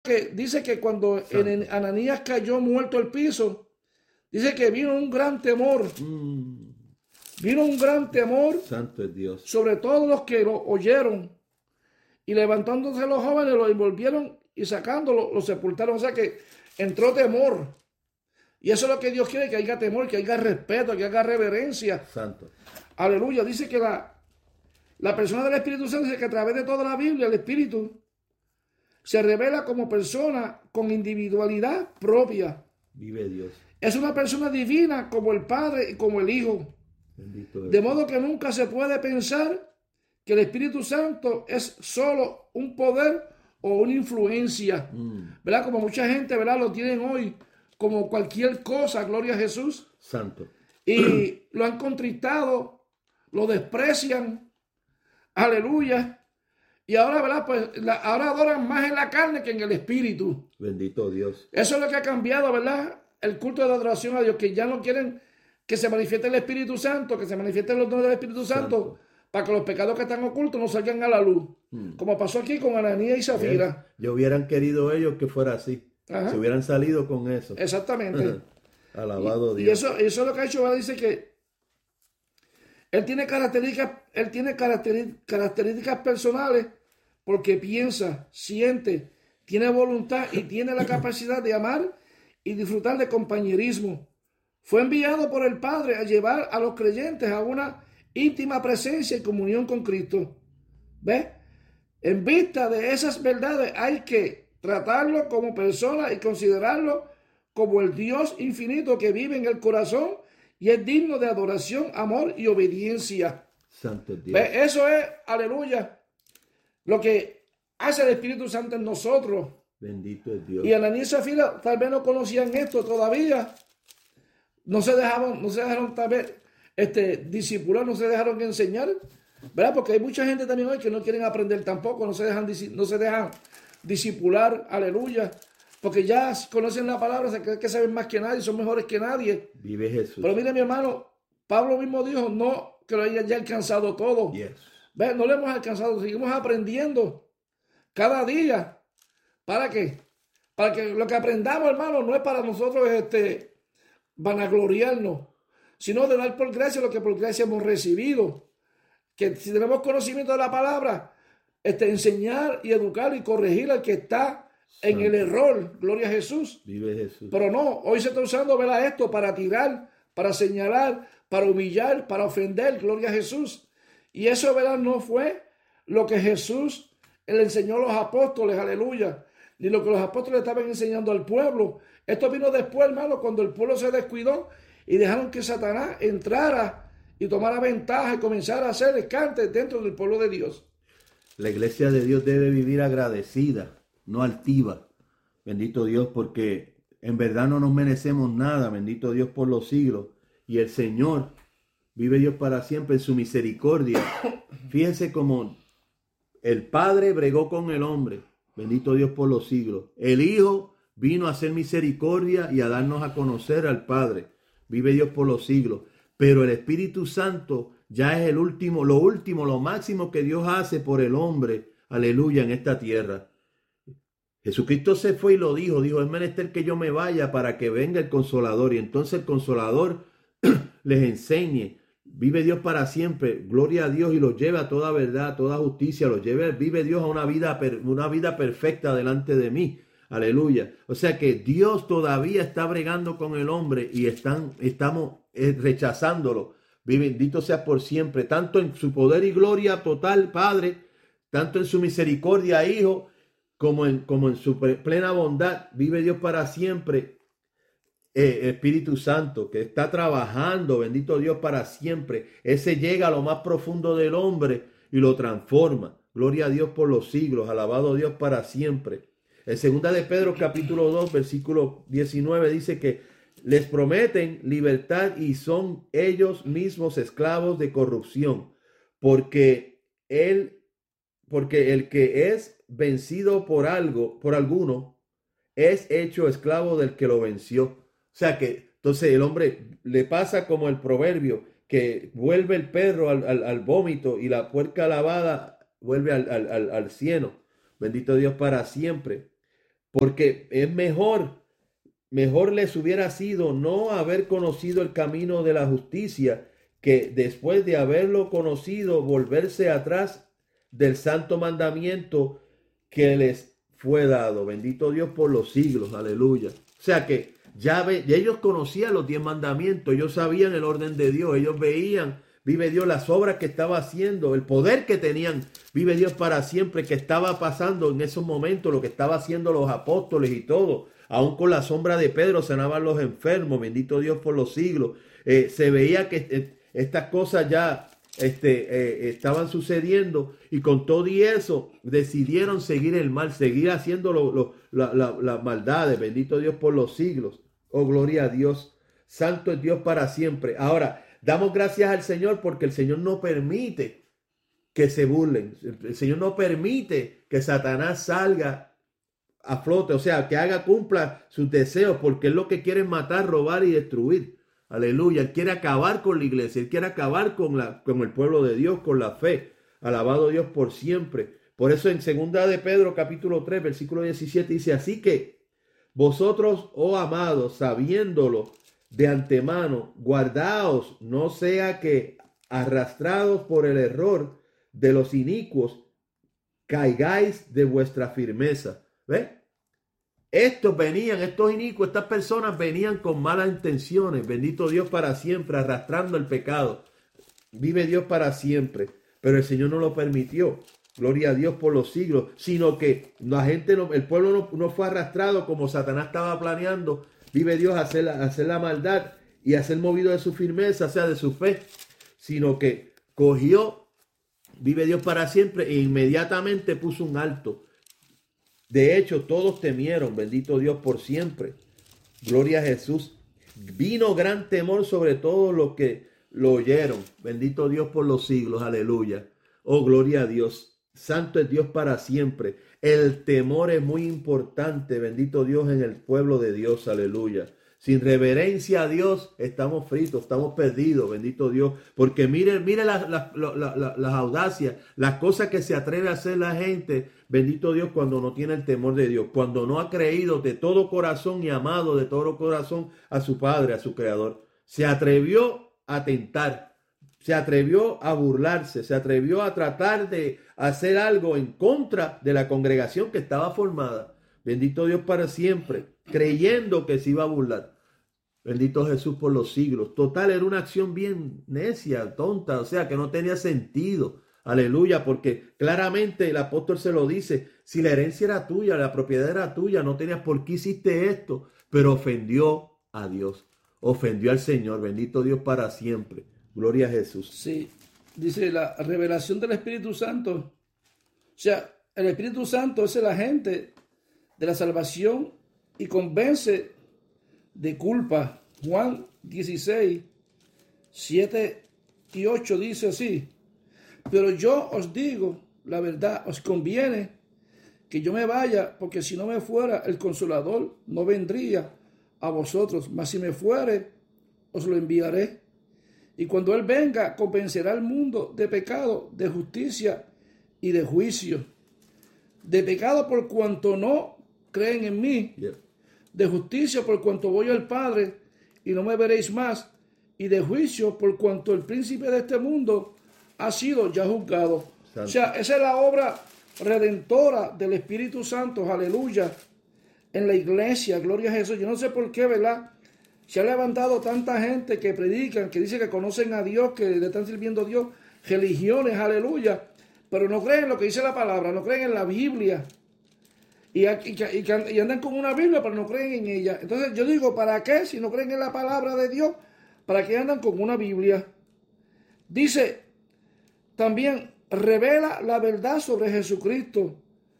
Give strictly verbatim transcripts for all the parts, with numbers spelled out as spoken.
que dice que cuando Santo. en Ananías cayó muerto al piso, dice que vino un gran temor. Mm. Vino un gran temor Santo es Dios. sobre todos los que lo oyeron. Y levantándose los jóvenes, lo envolvieron y sacándolo, lo sepultaron. O sea que entró temor. Y eso es lo que Dios quiere, que haya temor, que haya respeto, que haya reverencia. Santo. Aleluya. Dice que la, la persona del Espíritu Santo, dice que a través de toda la Biblia, el Espíritu se revela como persona con individualidad propia. Vive Dios. Es una persona divina como el Padre y como el Hijo. Bendito es. De modo que nunca se puede pensar que el Espíritu Santo es solo un poder o una influencia, Mm. ¿verdad? Como mucha gente, ¿verdad? Lo tienen hoy como cualquier cosa, gloria a Jesús, Santo. y lo han contristado, lo desprecian, aleluya, y ahora, ¿verdad? Pues la, ahora adoran más en la carne que en el Espíritu. Bendito Dios. Eso es lo que ha cambiado, ¿verdad? El culto de adoración a Dios, que ya no quieren que se manifieste el Espíritu Santo, que se manifiesten los dones del Espíritu Santo, Santo. para que los pecados que están ocultos no salgan a la luz. Mm. Como pasó aquí con Ananías y Zafira. Eh, Yo hubieran querido ellos que fuera así. Ajá. Se hubieran salido con eso. Exactamente. Alabado y, y Dios. eso, eso es lo que ha hecho, ¿verdad? Dice que él tiene características, él tiene caracteri- características personales porque piensa, siente, tiene voluntad y tiene la capacidad de amar y disfrutar de compañerismo. Fue enviado por el Padre a llevar a los creyentes a una íntima presencia y comunión con Cristo. ¿Ves? En vista de esas verdades hay que tratarlo como persona y considerarlo como el Dios infinito que vive en el corazón y es digno de adoración, amor y obediencia. Santo es Dios. ¿Ves? Eso es, aleluya, lo que hace el Espíritu Santo en nosotros. Bendito es Dios. Y Ananías y Zafira tal vez no conocían esto todavía. No se dejaron, no se dejaron tal vez este, disipular, no se dejaron enseñar, ¿verdad? Porque hay mucha gente también hoy que no quieren aprender tampoco, no se dejan, no se dejan disipular, aleluya, porque ya conocen la palabra, se creen que saben más que nadie, son mejores que nadie. Vive Jesús. Pero mire, mi hermano, Pablo mismo dijo, no que lo hayan ya alcanzado todo. Yes. ¿Ves? No lo hemos alcanzado, seguimos aprendiendo cada día. ¿Para qué? Para que lo que aprendamos, hermano, no es para nosotros este, vanagloriarnos, sino de dar por gracia lo que por gracia hemos recibido. Que si tenemos conocimiento de la palabra, este, enseñar y educar y corregir al que está en Santo. el error, gloria a Jesús. Vive Jesús. Pero no, hoy se está usando, ¿verdad? Esto para tirar, para señalar, para humillar, para ofender, gloria a Jesús. Y eso, ¿verdad? No fue lo que Jesús le enseñó a los apóstoles, aleluya, ni lo que los apóstoles estaban enseñando al pueblo. Esto vino después, hermano, cuando el pueblo se descuidó y dejaron que Satanás entrara y tomara ventaja y comenzara a hacer escantes dentro del pueblo de Dios. La iglesia de Dios debe vivir agradecida, no altiva. Bendito Dios, porque en verdad no nos merecemos nada. Bendito Dios por los siglos. Y el Señor, vive Dios para siempre en su misericordia. Fíjense cómo el Padre bregó con el hombre. Bendito Dios por los siglos. El Hijo vino a hacer misericordia y a darnos a conocer al Padre. Vive Dios por los siglos. Pero el Espíritu Santo ya es el último, lo último, lo máximo que Dios hace por el hombre. Aleluya, en esta tierra. Jesucristo se fue y lo dijo. Dijo, es menester que yo me vaya para que venga el Consolador. Y entonces el Consolador les enseñe. Vive Dios para siempre. Gloria a Dios y los lleve a toda verdad, a toda justicia. Los lleve, vive Dios a una vida, una vida perfecta delante de mí. Aleluya. O sea que Dios todavía está bregando con el hombre y están, estamos rechazándolo. Bendito sea por siempre, tanto en su poder y gloria total, Padre, tanto en su misericordia, Hijo, como en, como en su plena bondad. Vive Dios para siempre. Eh, Espíritu Santo, que está trabajando, bendito Dios, para siempre. Ese llega a lo más profundo del hombre y lo transforma. Gloria a Dios por los siglos. Alabado Dios para siempre. En segunda de Pedro capítulo dos versículo diecinueve dice que les prometen libertad y son ellos mismos esclavos de corrupción, porque él, porque el que es vencido por algo, por alguno, es hecho esclavo del que lo venció. O sea que entonces el hombre le pasa como el proverbio, que vuelve el perro al, al, al vómito y la puerca lavada vuelve al, al, al, al cieno. Bendito Dios para siempre. porque es mejor, mejor les hubiera sido no haber conocido el camino de la justicia que después de haberlo conocido volverse atrás del santo mandamiento que les fue dado. Bendito Dios por los siglos, aleluya. O sea que ya ve, ellos conocían los diez mandamientos, ellos sabían el orden de Dios, ellos veían, vive Dios, las obras que estaba haciendo, el poder que tenían, vive Dios para siempre, que estaba pasando en esos momentos, lo que estaba haciendo los apóstoles y todo. Aún con la sombra de Pedro sanaban los enfermos, bendito Dios por los siglos. Eh, se veía que eh, estas cosas ya este, eh, estaban sucediendo, y con todo y eso decidieron seguir el mal, seguir haciendo lo, lo, la, la, las maldades. Bendito Dios por los siglos. Oh, gloria a Dios. Santo es Dios para siempre. Ahora, damos gracias al Señor porque el Señor no permite que se burlen. El Señor no permite que Satanás salga a flote, o sea, que haga, cumpla sus deseos, porque es lo que quiere matar, robar y destruir. Aleluya. Él quiere acabar con la iglesia, él quiere acabar con, la, con el pueblo de Dios, con la fe. Alabado Dios por siempre. Por eso en segunda de Pedro capítulo tres, versículo diecisiete dice, así que vosotros, oh amados, sabiéndolo de antemano, guardaos, no sea que arrastrados por el error de los inicuos, caigáis de vuestra firmeza. ¿Ve? Estos venían, estos inicuos, estas personas venían con malas intenciones. Bendito Dios para siempre, arrastrando el pecado. Vive Dios para siempre. Pero el Señor no lo permitió. Gloria a Dios por los siglos. Sino que la gente, no, el pueblo no, no fue arrastrado como Satanás estaba planeando. Vive Dios a hacer, a hacer la maldad y a ser movido de su firmeza, o sea, de su fe. Sino que cogió, vive Dios para siempre, e inmediatamente puso un alto. De hecho, todos temieron, bendito Dios por siempre. Gloria a Jesús. Vino gran temor sobre todos los que lo oyeron. Bendito Dios por los siglos, aleluya. Oh, gloria a Dios. Santo es Dios para siempre. El temor es muy importante, bendito Dios, en el pueblo de Dios, aleluya. Sin reverencia a Dios estamos fritos, estamos perdidos, bendito Dios. Porque mire, mire las la, la, la, la, la audacias, las cosas que se atreve a hacer la gente, bendito Dios, cuando no tiene el temor de Dios. Cuando no ha creído de todo corazón y amado de todo corazón a su Padre, a su Creador. Se atrevió a tentar, se atrevió a burlarse, se atrevió a tratar de hacer algo en contra de la congregación que estaba formada. Bendito Dios para siempre, creyendo que se iba a burlar. Bendito Jesús por los siglos. Total, era una acción bien necia, tonta, o sea, que no tenía sentido. Aleluya, porque claramente el apóstol se lo dice, si la herencia era tuya, la propiedad era tuya, no tenías por qué hiciste esto, pero ofendió a Dios, ofendió al Señor. Bendito Dios para siempre. Gloria a Jesús. Sí, dice la revelación del Espíritu Santo. O sea, el Espíritu Santo es el agente de la salvación y convence de culpa. Juan dieciséis, siete y ocho dice así: pero yo os digo la verdad, os conviene que yo me vaya, porque si no me fuera, el Consolador no vendría a vosotros, mas si me fuere, os lo enviaré. Y cuando Él venga, convencerá al mundo de pecado, de justicia y de juicio. De pecado por cuanto no creen en mí, Yeah. de justicia por cuanto voy al Padre y no me veréis más, y de juicio por cuanto el príncipe de este mundo ha sido ya juzgado. Santo. O sea, esa es la obra redentora del Espíritu Santo, aleluya, en la iglesia, gloria a Jesús. Yo no sé por qué, ¿verdad? Se ha levantado tanta gente que predican, que dice que conocen a Dios, que le están sirviendo a Dios, religiones, aleluya, pero no creen en lo que dice la palabra, no creen en la Biblia. Y, y, y, y andan con una Biblia, pero no creen en ella. Entonces yo digo, ¿para qué? Si no creen en la palabra de Dios, ¿para qué andan con una Biblia? Dice, también revela la verdad sobre Jesucristo.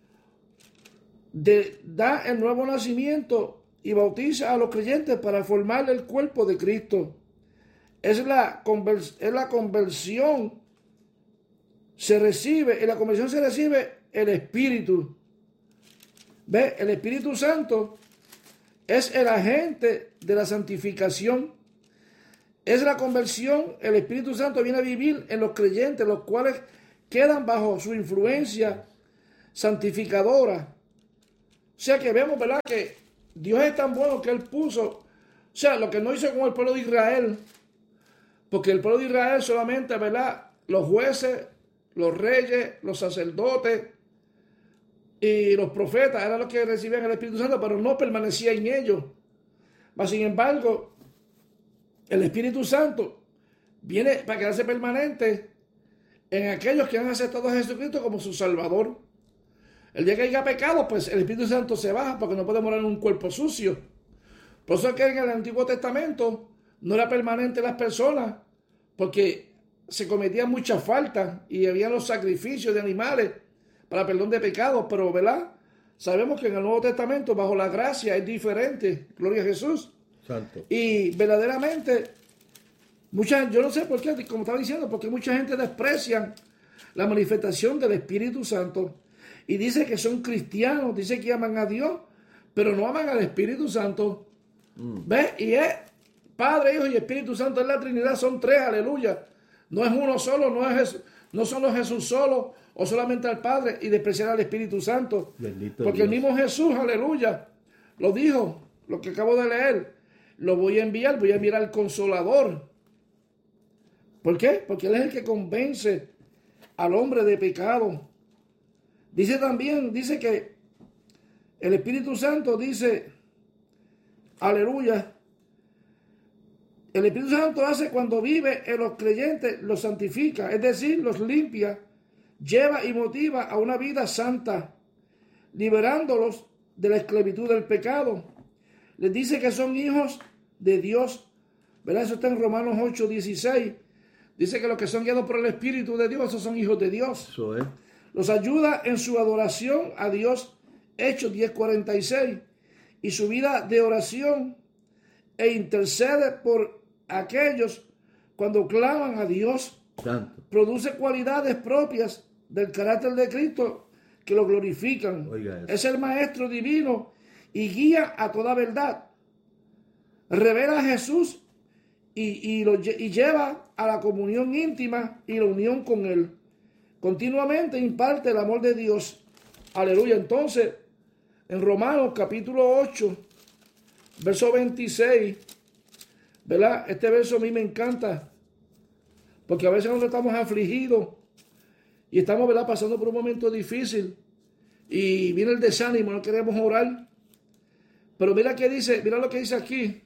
De, da el nuevo nacimiento y bautiza a los creyentes para formar el cuerpo de Cristo. Es la, convers, es la conversión. Se recibe, en la conversión se recibe el Espíritu. ¿Ve? El Espíritu Santo es el agente de la santificación. Es la conversión. El Espíritu Santo viene a vivir en los creyentes, los cuales quedan bajo su influencia santificadora. O sea que vemos, ¿verdad? Que Dios es tan bueno que Él puso, o sea, lo que no hizo con el pueblo de Israel, porque el pueblo de Israel solamente, ¿verdad? Los jueces, los reyes, los sacerdotes y los profetas eran los que recibían el Espíritu Santo, pero no permanecía en ellos. Mas, sin embargo, el Espíritu Santo viene para quedarse permanente en aquellos que han aceptado a Jesucristo como su Salvador. El día que haya pecado, pues el Espíritu Santo se baja porque no puede morar en un cuerpo sucio. Por eso es que en el Antiguo Testamento no era permanente las personas, porque se cometían muchas faltas y había los sacrificios de animales para perdón de pecados, pero ¿verdad? Sabemos que en el Nuevo Testamento, bajo la gracia, es diferente. Gloria a Jesús. Santo. Y verdaderamente, mucha, yo no sé por qué, como estaba diciendo, porque mucha gente desprecia la manifestación del Espíritu Santo y dice que son cristianos, dice que aman a Dios, pero no aman al Espíritu Santo. Mm. ¿Ves? Y es Padre, Hijo y Espíritu Santo, es la Trinidad, son tres, aleluya. No es uno solo, no es Jesús, no solo Jesús solo, o solamente al Padre, y despreciar al Espíritu Santo. Bendito porque Dios. El mismo Jesús, aleluya, lo dijo, lo que acabo de leer, lo voy a enviar, voy a enviar al Consolador. ¿Por qué? Porque Él es el que convence al hombre de pecado. Dice también, dice que el Espíritu Santo dice, aleluya, el Espíritu Santo hace cuando vive en los creyentes, los santifica, es decir, los limpia, lleva y motiva a una vida santa, liberándolos de la esclavitud del pecado. Les dice que son hijos de Dios, ¿verdad? Eso está en Romanos ocho, dieciséis. Dice que los que son guiados por el Espíritu de Dios, esos son hijos de Dios. Eso es. Los ayuda en su adoración a Dios, Hechos diez, cuarenta y seis, y su vida de oración, e intercede por aquellos cuando claman a Dios. Santo. Produce cualidades propias del carácter de Cristo que lo glorifican. Oiga eso. Es el Maestro divino y guía a toda verdad. Revela a Jesús y, y, lo, y lleva a la comunión íntima y la unión con Él. Continuamente imparte el amor de Dios. Aleluya. Entonces, en Romanos capítulo ocho, verso veintiséis, ¿verdad? Este verso a mí me encanta, porque a veces nosotros estamos afligidos y estamos, ¿verdad?, pasando por un momento difícil y viene el desánimo, no queremos orar. Pero mira que dice, mira lo que dice aquí.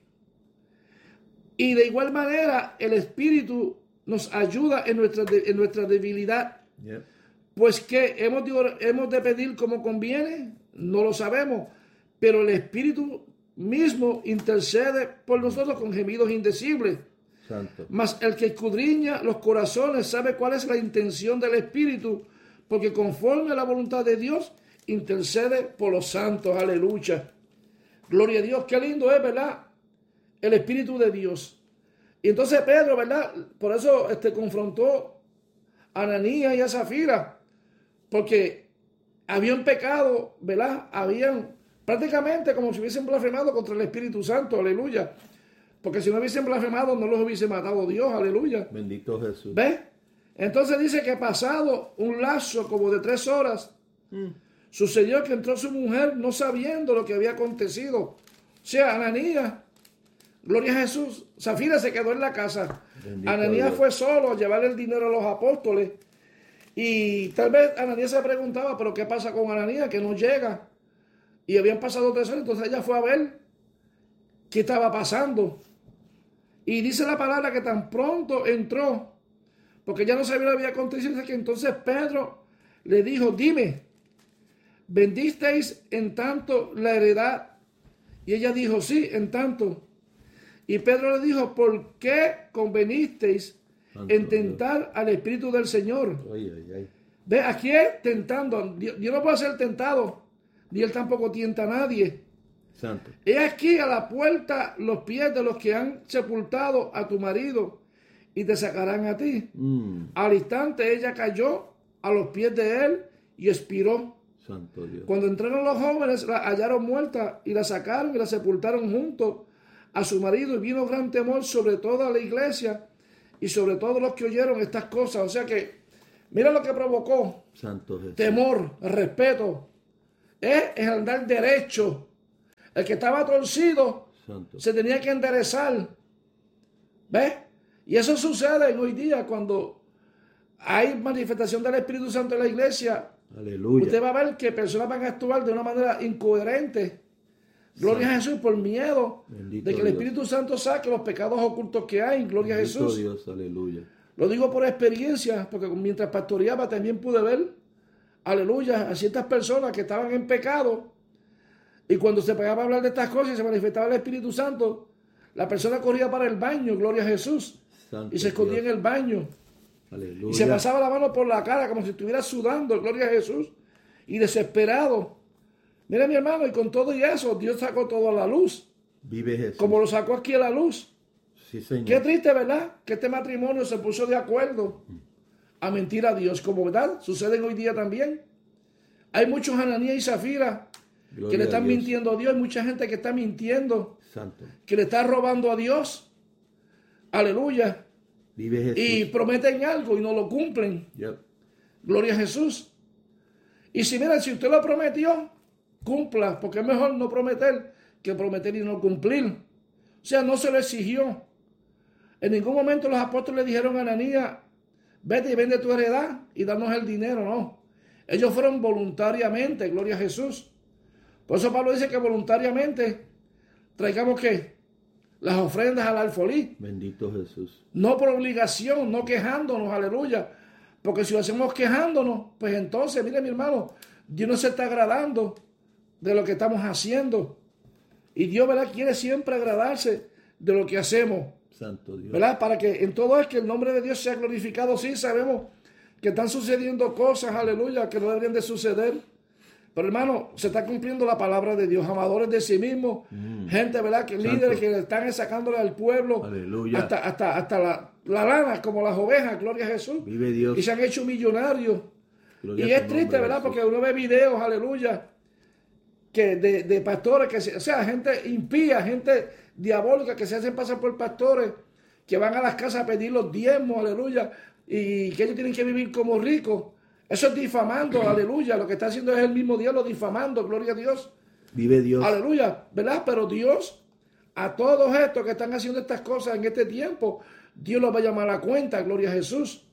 Y de igual manera el Espíritu nos ayuda en nuestra, en nuestra debilidad. Yeah. Pues que hemos de, hemos de pedir como conviene, no lo sabemos, pero el Espíritu mismo intercede por nosotros con gemidos indecibles. Santo. Mas el que escudriña los corazones sabe cuál es la intención del Espíritu, porque conforme a la voluntad de Dios intercede por los santos. Aleluya. Gloria a Dios. Qué lindo es, ¿verdad? El Espíritu de Dios. Y entonces Pedro, ¿verdad? Por eso este, confrontó a Ananías y a Zafira, porque habían pecado, ¿verdad? Habían prácticamente como si hubiesen blasfemado contra el Espíritu Santo. Aleluya. Porque si no hubiesen blasfemado, no los hubiese matado Dios. Aleluya. Bendito Jesús. ¿Ves? Entonces dice que pasado un lapso como de tres horas, mm. sucedió que entró su mujer no sabiendo lo que había acontecido. O sea, Ananías, gloria a Jesús, Zafira se quedó en la casa. Bendito Ananías Dios. Fue solo a llevarle el dinero a los apóstoles. Y tal vez Ananías se preguntaba, pero ¿qué pasa con Ananías? Que no llega. Y habían pasado tres horas, entonces ella fue a ver qué estaba pasando. Y dice la palabra que tan pronto entró, porque ya no sabía lo que había acontecido, que entonces Pedro le dijo, dime, ¿vendisteis en tanto la heredad? Y ella dijo, sí, en tanto. Y Pedro le dijo, ¿por qué convenisteis Santo en tentar Dios. Al Espíritu del Señor? Ay, ay, ay. Ve, aquí es tentando. Dios, Dios no puede ser tentado, ni Él tampoco tienta a nadie. Santo. He aquí a la puerta los pies de los que han sepultado a tu marido y te sacarán a ti. Mm. Al instante ella cayó a los pies de él y expiró. Santo Dios. Cuando entraron los jóvenes la hallaron muerta y la sacaron y la sepultaron junto a su marido, y vino gran temor sobre toda la iglesia y sobre todos los que oyeron estas cosas. O sea que mira lo que provocó. Santo Jesús. Temor, respeto es el andar derecho. El que estaba torcido Santo. se tenía que enderezar. ¿Ves? Y eso sucede hoy día cuando hay manifestación del Espíritu Santo en la iglesia. Aleluya. Usted va a ver que personas van a actuar de una manera incoherente. Gloria Santo. a Jesús, por miedo Bendito de que el Dios. Espíritu Santo saque los pecados ocultos que hay. Gloria a Bendito Jesús. Dios, aleluya. Lo digo por experiencia, porque mientras pastoreaba también pude ver, aleluya, a ciertas personas que estaban en pecado. Y cuando se pegaba a hablar de estas cosas y se manifestaba el Espíritu Santo, la persona corría para el baño, gloria a Jesús, Santo y se escondía Dios. en el baño. Aleluya. Y se pasaba la mano por la cara como si estuviera sudando, gloria a Jesús, y desesperado. Mira, mi hermano, y con todo y eso, Dios sacó todo a la luz, Vive Jesús. como lo sacó aquí a la luz. Sí, Señor. Qué triste, ¿verdad? Que este matrimonio se puso de acuerdo a mentir a Dios, como verdad sucede hoy día también. Hay muchos Ananías y Zafira Gloria que le están a Dios. mintiendo a Dios. Hay mucha gente que está mintiendo, Santo. que le está robando a Dios. Aleluya. Vive Jesús. Y prometen algo y no lo cumplen. Yep. Gloria a Jesús. Y si mira, si usted lo prometió, cumpla, porque es mejor no prometer que prometer y no cumplir. O sea, no se lo exigió. En ningún momento los apóstoles le dijeron a Ananías, vete y vende tu heredad y danos el dinero, no. Ellos fueron voluntariamente, gloria a Jesús. Por eso Pablo dice que voluntariamente traigamos ¿qué? Las ofrendas al alfolí. Bendito Jesús. No por obligación, no quejándonos, aleluya. Porque si lo hacemos quejándonos, pues entonces, mire mi hermano, Dios no se está agradando de lo que estamos haciendo. Y Dios, ¿verdad? Quiere siempre agradarse de lo que hacemos. Santo Dios. ¿Verdad? Para que en todo es que el nombre de Dios sea glorificado. Sí, sabemos que están sucediendo cosas, aleluya, que no deberían de suceder. Pero hermano, se está cumpliendo la palabra de Dios. Amadores de sí mismos, mm. gente, ¿verdad? Que Santo. líderes que están sacándole al pueblo Aleluya. hasta, hasta, hasta la, la lana, como las ovejas, gloria a Jesús. Vive Dios. Y se han hecho millonarios. Gloria y a es tu triste, nombre, ¿verdad? Jesús. Porque uno ve videos, aleluya, que de, de pastores, que se, o sea, gente impía, gente diabólica que se hacen pasar por pastores, que van a las casas a pedir los diezmos, aleluya, y que ellos tienen que vivir como ricos. Eso es difamando, aleluya. Lo que está haciendo es el mismo diablo difamando, gloria a Dios. Vive Dios. Aleluya, ¿verdad? Pero Dios, a todos estos que están haciendo estas cosas en este tiempo, Dios los va a llamar a cuenta, gloria a Jesús.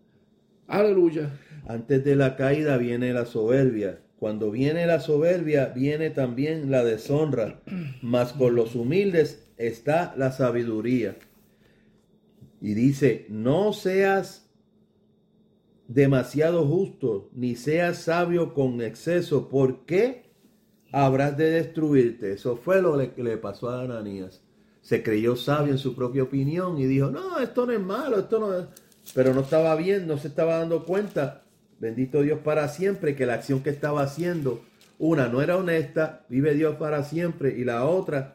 Aleluya. Antes de la caída viene la soberbia. Cuando viene la soberbia, viene también la deshonra. Mas con los humildes está la sabiduría. Y dice, no seas demasiado justo, ni seas sabio con exceso, porque habrás de destruirte. Eso fue lo que le pasó a Ananías. Se creyó sabio en su propia opinión y dijo, no, esto no es malo, esto no es... Pero no estaba bien, no se estaba dando cuenta, bendito Dios para siempre, que la acción que estaba haciendo, una, no era honesta, vive Dios para siempre, y la otra,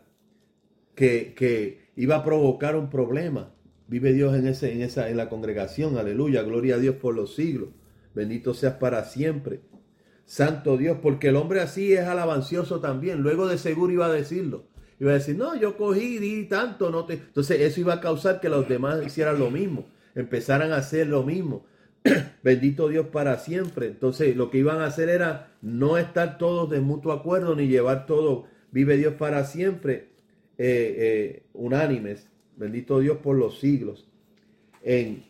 que, que iba a provocar un problema. Vive Dios en, ese, en, esa, en la congregación, aleluya, gloria a Dios por los siglos, bendito seas para siempre, santo Dios, porque el hombre así es alabancioso también, luego de seguro iba a decirlo, iba a decir, no, yo cogí, di tanto, no te... Entonces eso iba a causar que los demás hicieran lo mismo, empezaran a hacer lo mismo, bendito Dios para siempre. Entonces lo que iban a hacer era no estar todos de mutuo acuerdo, ni llevar todo, vive Dios para siempre, eh, eh, unánimes. Bendito Dios por los siglos. En,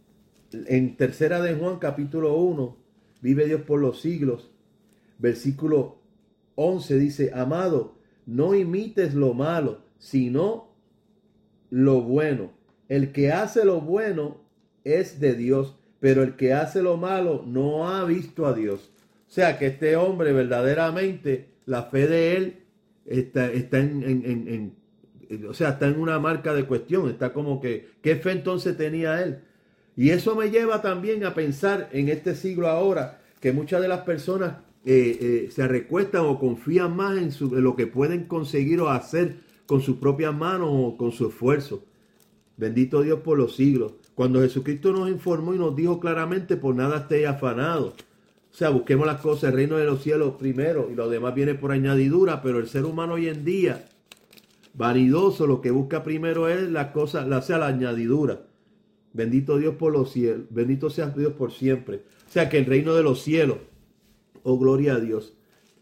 en tercera de Juan capítulo uno, vive Dios por los siglos. Versículo once dice, amado, no imites lo malo, sino lo bueno. El que hace lo bueno es de Dios, pero el que hace lo malo no ha visto a Dios. O sea que este hombre verdaderamente, la fe de él está, está en, en, en, en o sea, está en una marca de cuestión, está como que, ¿qué fe entonces tenía él? Y eso me lleva también a pensar en este siglo ahora, que muchas de las personas eh, eh, se recuestan o confían más en, su, en lo que pueden conseguir o hacer con sus propias manos o con su esfuerzo. Bendito Dios por los siglos. Cuando Jesucristo nos informó y nos dijo claramente, por nada estéis afanados. O sea, busquemos las cosas, el reino de los cielos primero y lo demás viene por añadidura, pero el ser humano hoy en día, vanidoso, lo que busca primero es las cosas, la sea la añadidura. Bendito Dios por los cielos, bendito sea Dios por siempre. O sea que el reino de los cielos, oh gloria a Dios,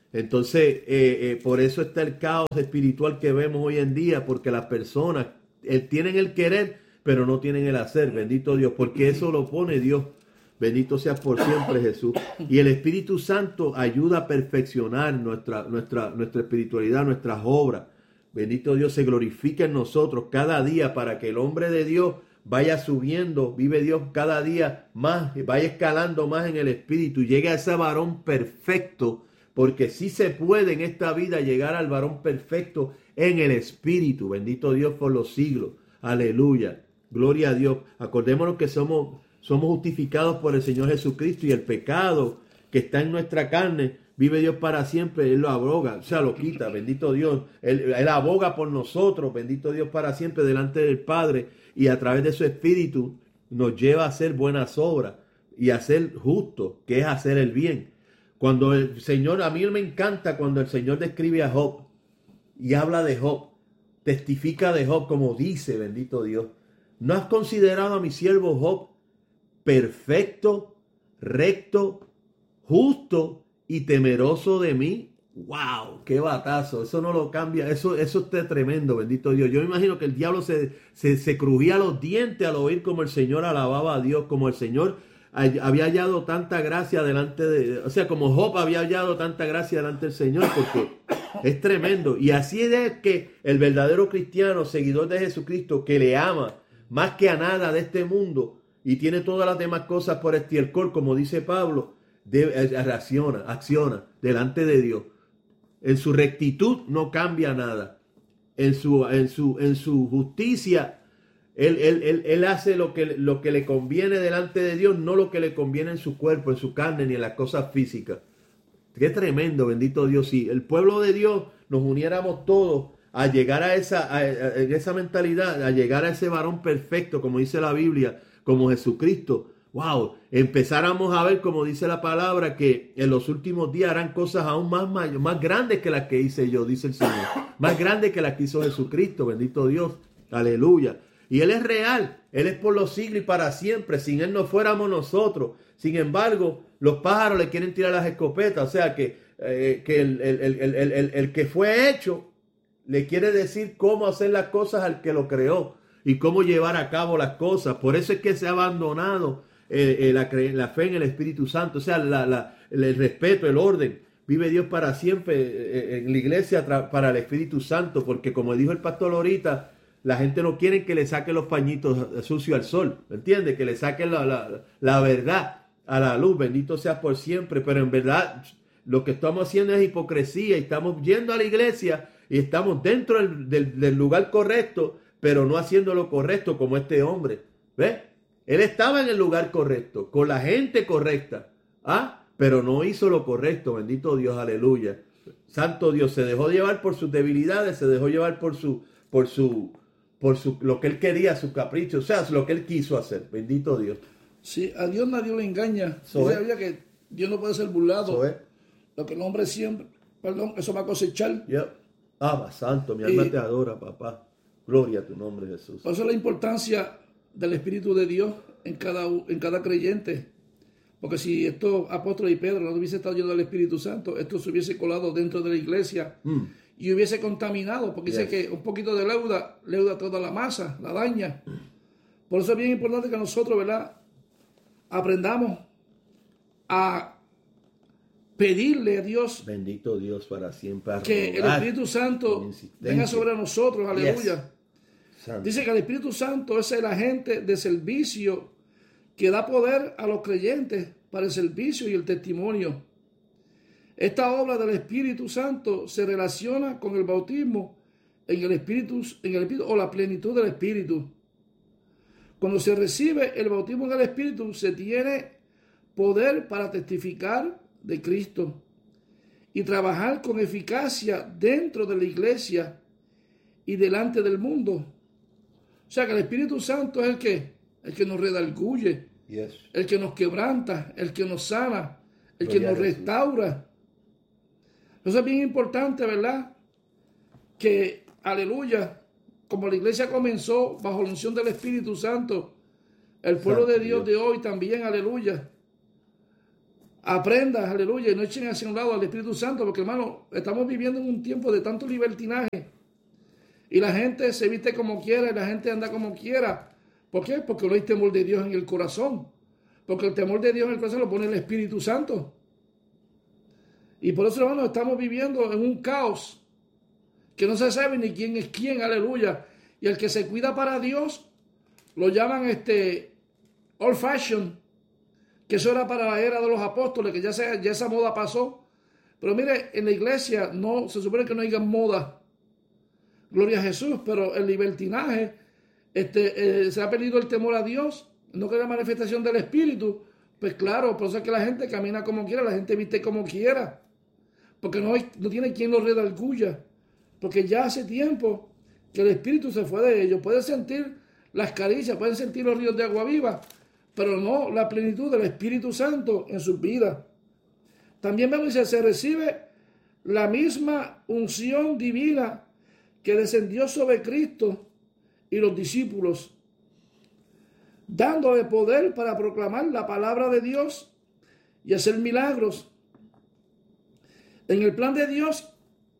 Entonces, eh, eh, por eso está el caos espiritual que vemos hoy en día, porque las personas eh, tienen el querer, pero no tienen el hacer, bendito Dios, porque eso lo pone Dios. Bendito seas por siempre, Jesús. Y el Espíritu Santo ayuda a perfeccionar nuestra, nuestra, nuestra espiritualidad, nuestras obras. Bendito Dios, se glorifica en nosotros cada día para que el hombre de Dios vaya subiendo, vive Dios cada día más, vaya escalando más en el Espíritu y llegue a ese varón perfecto, porque sí se puede en esta vida llegar al varón perfecto en el Espíritu. Bendito Dios por los siglos. Aleluya. Gloria a Dios. Acordémonos que somos, somos justificados por el Señor Jesucristo y el pecado que está en nuestra carne, vive Dios para siempre. Él lo aboga, o sea, lo quita. Bendito Dios. Él, él aboga por nosotros. Bendito Dios para siempre delante del Padre. Y a través de su Espíritu nos lleva a hacer buenas obras y a ser justo, que es hacer el bien. Cuando el Señor, a mí me encanta cuando el Señor describe a Job y habla de Job, testifica de Job como dice, bendito Dios, ¿no has considerado a mi siervo Job perfecto, recto, justo y temeroso de mí? ¡Wow! ¡Qué batazo! Eso no lo cambia, eso, eso está tremendo, bendito Dios. Yo me imagino que el diablo se, se, se crujía los dientes al oír como el Señor alababa a Dios, como el Señor había hallado tanta gracia delante de, o sea, como Job había hallado tanta gracia delante del Señor, porque es tremendo. Y así es que el verdadero cristiano, seguidor de Jesucristo, que le ama más que a nada de este mundo y tiene todas las demás cosas por estiércol, como dice Pablo, debe, reacciona, acciona delante de Dios. En su rectitud no cambia nada. En su, en su, en su justicia Él, él, él, él hace lo que, lo que le conviene delante de Dios, no lo que le conviene en su cuerpo, en su carne, ni en las cosas físicas. Qué tremendo, bendito Dios. Si el pueblo de Dios nos uniéramos todos a llegar a esa, a, a, a esa mentalidad, a llegar a ese varón perfecto, como dice la Biblia, como Jesucristo, wow, empezáramos a ver, como dice la palabra, que en los últimos días harán cosas aún más, más, más grandes que las que hice yo, dice el Señor. Más grandes que las que hizo Jesucristo, bendito Dios. Aleluya. Y Él es real, Él es por los siglos y para siempre. Sin Él no fuéramos nosotros. Sin embargo, los pájaros le quieren tirar las escopetas. O sea que, eh, que el, el, el, el, el, el que fue hecho le quiere decir cómo hacer las cosas al que lo creó y cómo llevar a cabo las cosas. Por eso es que se ha abandonado eh, eh, la, la fe en el Espíritu Santo. O sea, la, la, el respeto, el orden. Vive Dios para siempre eh, en la iglesia para el Espíritu Santo. Porque como dijo el pastor ahorita, la gente no quiere que le saquen los pañitos sucios al sol, ¿me entiendes? Que le saquen la, la, la verdad a la luz, bendito sea por siempre, pero en verdad lo que estamos haciendo es hipocresía y estamos yendo a la iglesia y estamos dentro del, del, del lugar correcto, pero no haciendo lo correcto como este hombre, ¿ves? Él estaba en el lugar correcto, con la gente correcta, ¿ah? Pero no hizo lo correcto, bendito Dios, aleluya. Santo Dios, se dejó llevar por sus debilidades, se dejó llevar por su, por su, por su, lo que él quería, su capricho, o sea, lo que él quiso hacer. Bendito Dios. Sí, a Dios nadie le engaña. So Dice la que Dios no puede ser burlado. So lo que el hombre siempre, perdón, eso va a cosechar. Yep. Ah, santo, mi alma y, te adora, papá. Gloria a tu nombre, Jesús. Por eso la importancia del Espíritu de Dios en cada, en cada creyente. Porque si estos apóstoles y Pedro no hubiese estado llenos del Espíritu Santo, esto se hubiese colado dentro de la iglesia mm. y hubiese contaminado. Porque yes. dice que un poquito de leuda, leuda toda la masa, la daña. Por eso es bien importante que nosotros, ¿verdad?, aprendamos a pedirle a Dios. Bendito Dios para siempre. Que el Espíritu Santo venga sobre nosotros. Aleluya. Yes. Dice que el Espíritu Santo es el agente de servicio que da poder a los creyentes para el servicio y el testimonio. Esta obra del Espíritu Santo se relaciona con el bautismo en el Espíritu, en el Espíritu o la plenitud del Espíritu. Cuando se recibe el bautismo en el Espíritu, se tiene poder para testificar de Cristo y trabajar con eficacia dentro de la iglesia y delante del mundo. O sea que el Espíritu Santo es el que, el que nos redarguye, yes. el que nos quebranta, el que nos sana, el Gloria que nos restaura. Eso es bien importante, ¿verdad? Que, aleluya, como la iglesia comenzó bajo la unción del Espíritu Santo, el pueblo Santo de Dios, Dios de hoy también, aleluya, Aprenda, aleluya, y no echen hacia un lado al Espíritu Santo, porque hermano, estamos viviendo en un tiempo de tanto libertinaje y la gente se viste como quiera y la gente anda como quiera. ¿Por qué? Porque no hay temor de Dios en el corazón, porque el temor de Dios en el corazón lo pone el Espíritu Santo. Y por eso, hermano, estamos viviendo en un caos que no se sabe ni quién es quién, aleluya. Y el que se cuida para Dios lo llaman este old fashion, que eso era para la era de los apóstoles, que ya, se, ya esa moda pasó. Pero mire, en la iglesia no se supone que no haya moda, gloria a Jesús, pero el libertinaje, este, eh, se ha perdido el temor a Dios, no que la manifestación del Espíritu. Pues claro, por eso es que la gente camina como quiera, la gente viste como quiera, porque no, hay, no tiene quien los redarguya, porque ya hace tiempo que el Espíritu se fue de ellos. Pueden sentir las caricias, pueden sentir los ríos de agua viva, pero no la plenitud del Espíritu Santo en sus vidas. También vemos que se recibe la misma unción divina que descendió sobre Cristo y los discípulos, dándole poder para proclamar la palabra de Dios y hacer milagros. En el plan de Dios,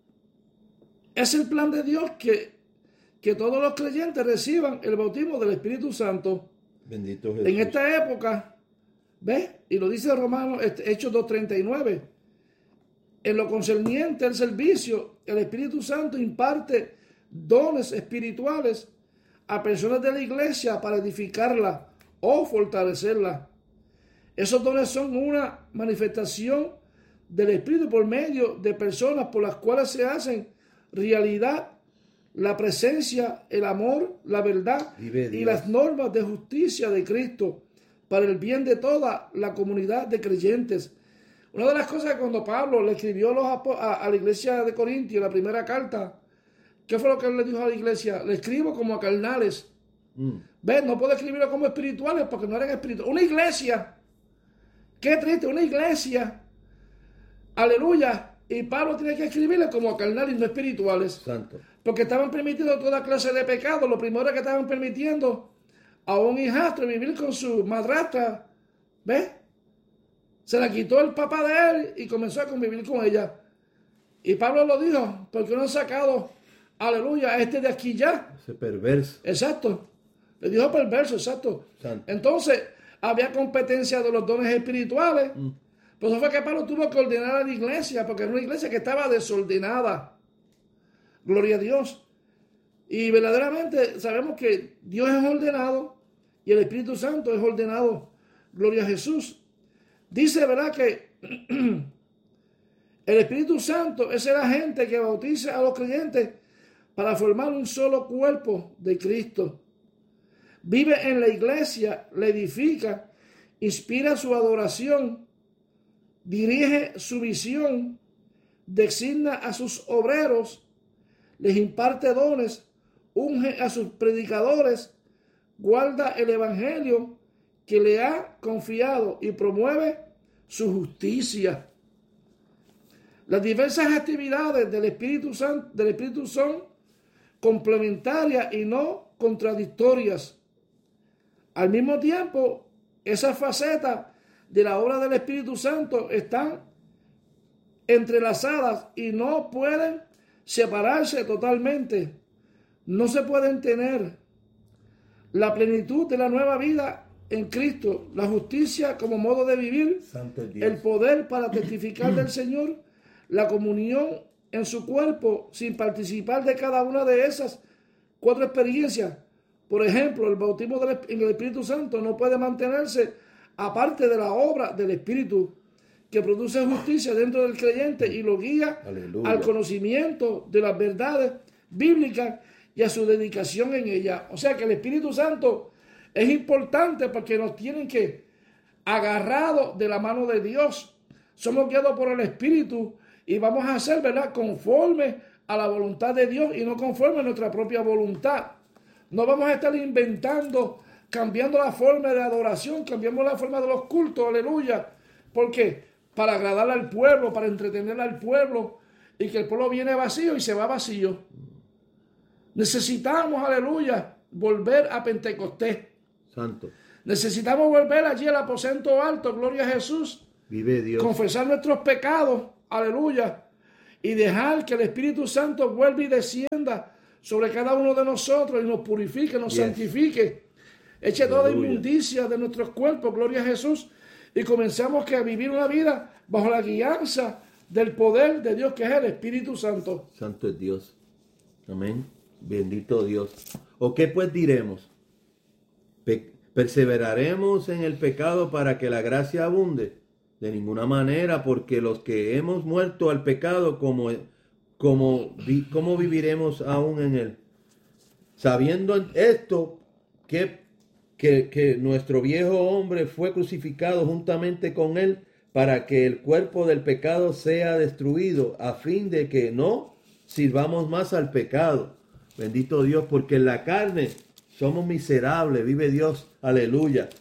es el plan de Dios que, que todos los creyentes reciban el bautismo del Espíritu Santo. Bendito Jesús. En esta época, ¿ves? Y lo dice Romanos, Hechos dos treinta y nueve. En lo concerniente al servicio, el Espíritu Santo imparte dones espirituales a personas de la iglesia para edificarla o fortalecerla. Esos dones son una manifestación del Espíritu por medio de personas por las cuales se hacen realidad la presencia, el amor, la verdad y las normas de justicia de Cristo para el bien de toda la comunidad de creyentes. Una de las cosas que cuando Pablo le escribió los a, a la iglesia de Corintios, la primera carta, ¿qué fue lo que él le dijo a la iglesia? Le escribo como a carnales. Mm. ¿Ves? No puedo escribirlo como espirituales porque no eran espirituales. Una iglesia, qué triste, una iglesia, aleluya, y Pablo tiene que escribirle como a carnales, no espirituales. Santo. Porque estaban permitiendo toda clase de pecado. Lo primero es que estaban permitiendo a un hijastro vivir con su madrastra. ¿Ves? Se la quitó el papá de él y comenzó a convivir con ella. Y Pablo lo dijo, porque no han sacado, aleluya, a este de aquí ya. Ese perverso. Exacto. Le dijo perverso, exacto. Santo. Entonces, había competencia de los dones espirituales. Mm. Por eso fue que Pablo tuvo que ordenar a la iglesia, porque era una iglesia que estaba desordenada. Gloria a Dios. Y verdaderamente sabemos que Dios es ordenado y el Espíritu Santo es ordenado. Gloria a Jesús. Dice, ¿verdad?, que el Espíritu Santo es el agente que bautiza a los creyentes para formar un solo cuerpo de Cristo. Vive en la iglesia, la edifica, inspira su adoración, dirige su visión, designa a sus obreros, les imparte dones, unge a sus predicadores, guarda el evangelio que le ha confiado y promueve su justicia. Las diversas actividades del Espíritu Santo, del Espíritu son complementarias y no contradictorias. Al mismo tiempo, esas facetas de la obra del Espíritu Santo están entrelazadas y no pueden separarse totalmente. No se pueden tener la plenitud de la nueva vida en Cristo, la justicia como modo de vivir, el poder para testificar del Señor, la comunión en su cuerpo sin participar de cada una de esas cuatro experiencias. Por ejemplo, el bautismo del, en el Espíritu Santo no puede mantenerse aparte de la obra del Espíritu que produce justicia dentro del creyente y lo guía Aleluya. Al conocimiento de las verdades bíblicas y a su dedicación en ella. O sea que el Espíritu Santo es importante porque nos tienen que agarrados de la mano de Dios. Somos guiados por el Espíritu y vamos a hacer, ¿verdad?, conforme a la voluntad de Dios y no conforme a nuestra propia voluntad. No vamos a estar inventando, cambiando la forma de adoración, cambiando la forma de los cultos, aleluya. ¿Por qué? Para agradar al pueblo, para entretener al pueblo y que el pueblo viene vacío y se va vacío. Necesitamos, aleluya, volver a Pentecostés. Santo. Necesitamos volver allí al aposento alto, gloria a Jesús, Vive Dios. Confesar nuestros pecados, aleluya, y dejar que el Espíritu Santo vuelva y descienda sobre cada uno de nosotros y nos purifique, nos Yes. santifique. Eche toda Aleluya. inmundicia de nuestros cuerpos, gloria a Jesús, y comenzamos que a vivir una vida bajo la guianza del poder de Dios, que es el Espíritu Santo. Santo es Dios. Amén. Bendito Dios. ¿O qué pues diremos? Pe- ¿Perseveraremos en el pecado para que la gracia abunde? De ninguna manera, porque los que hemos muerto al pecado, como, como, vi- ¿cómo viviremos aún en él? Sabiendo esto, que, que, que nuestro viejo hombre fue crucificado juntamente con él, para que el cuerpo del pecado sea destruido, a fin de que no sirvamos más al pecado. Bendito Dios, porque en la carne somos miserables, vive Dios, aleluya.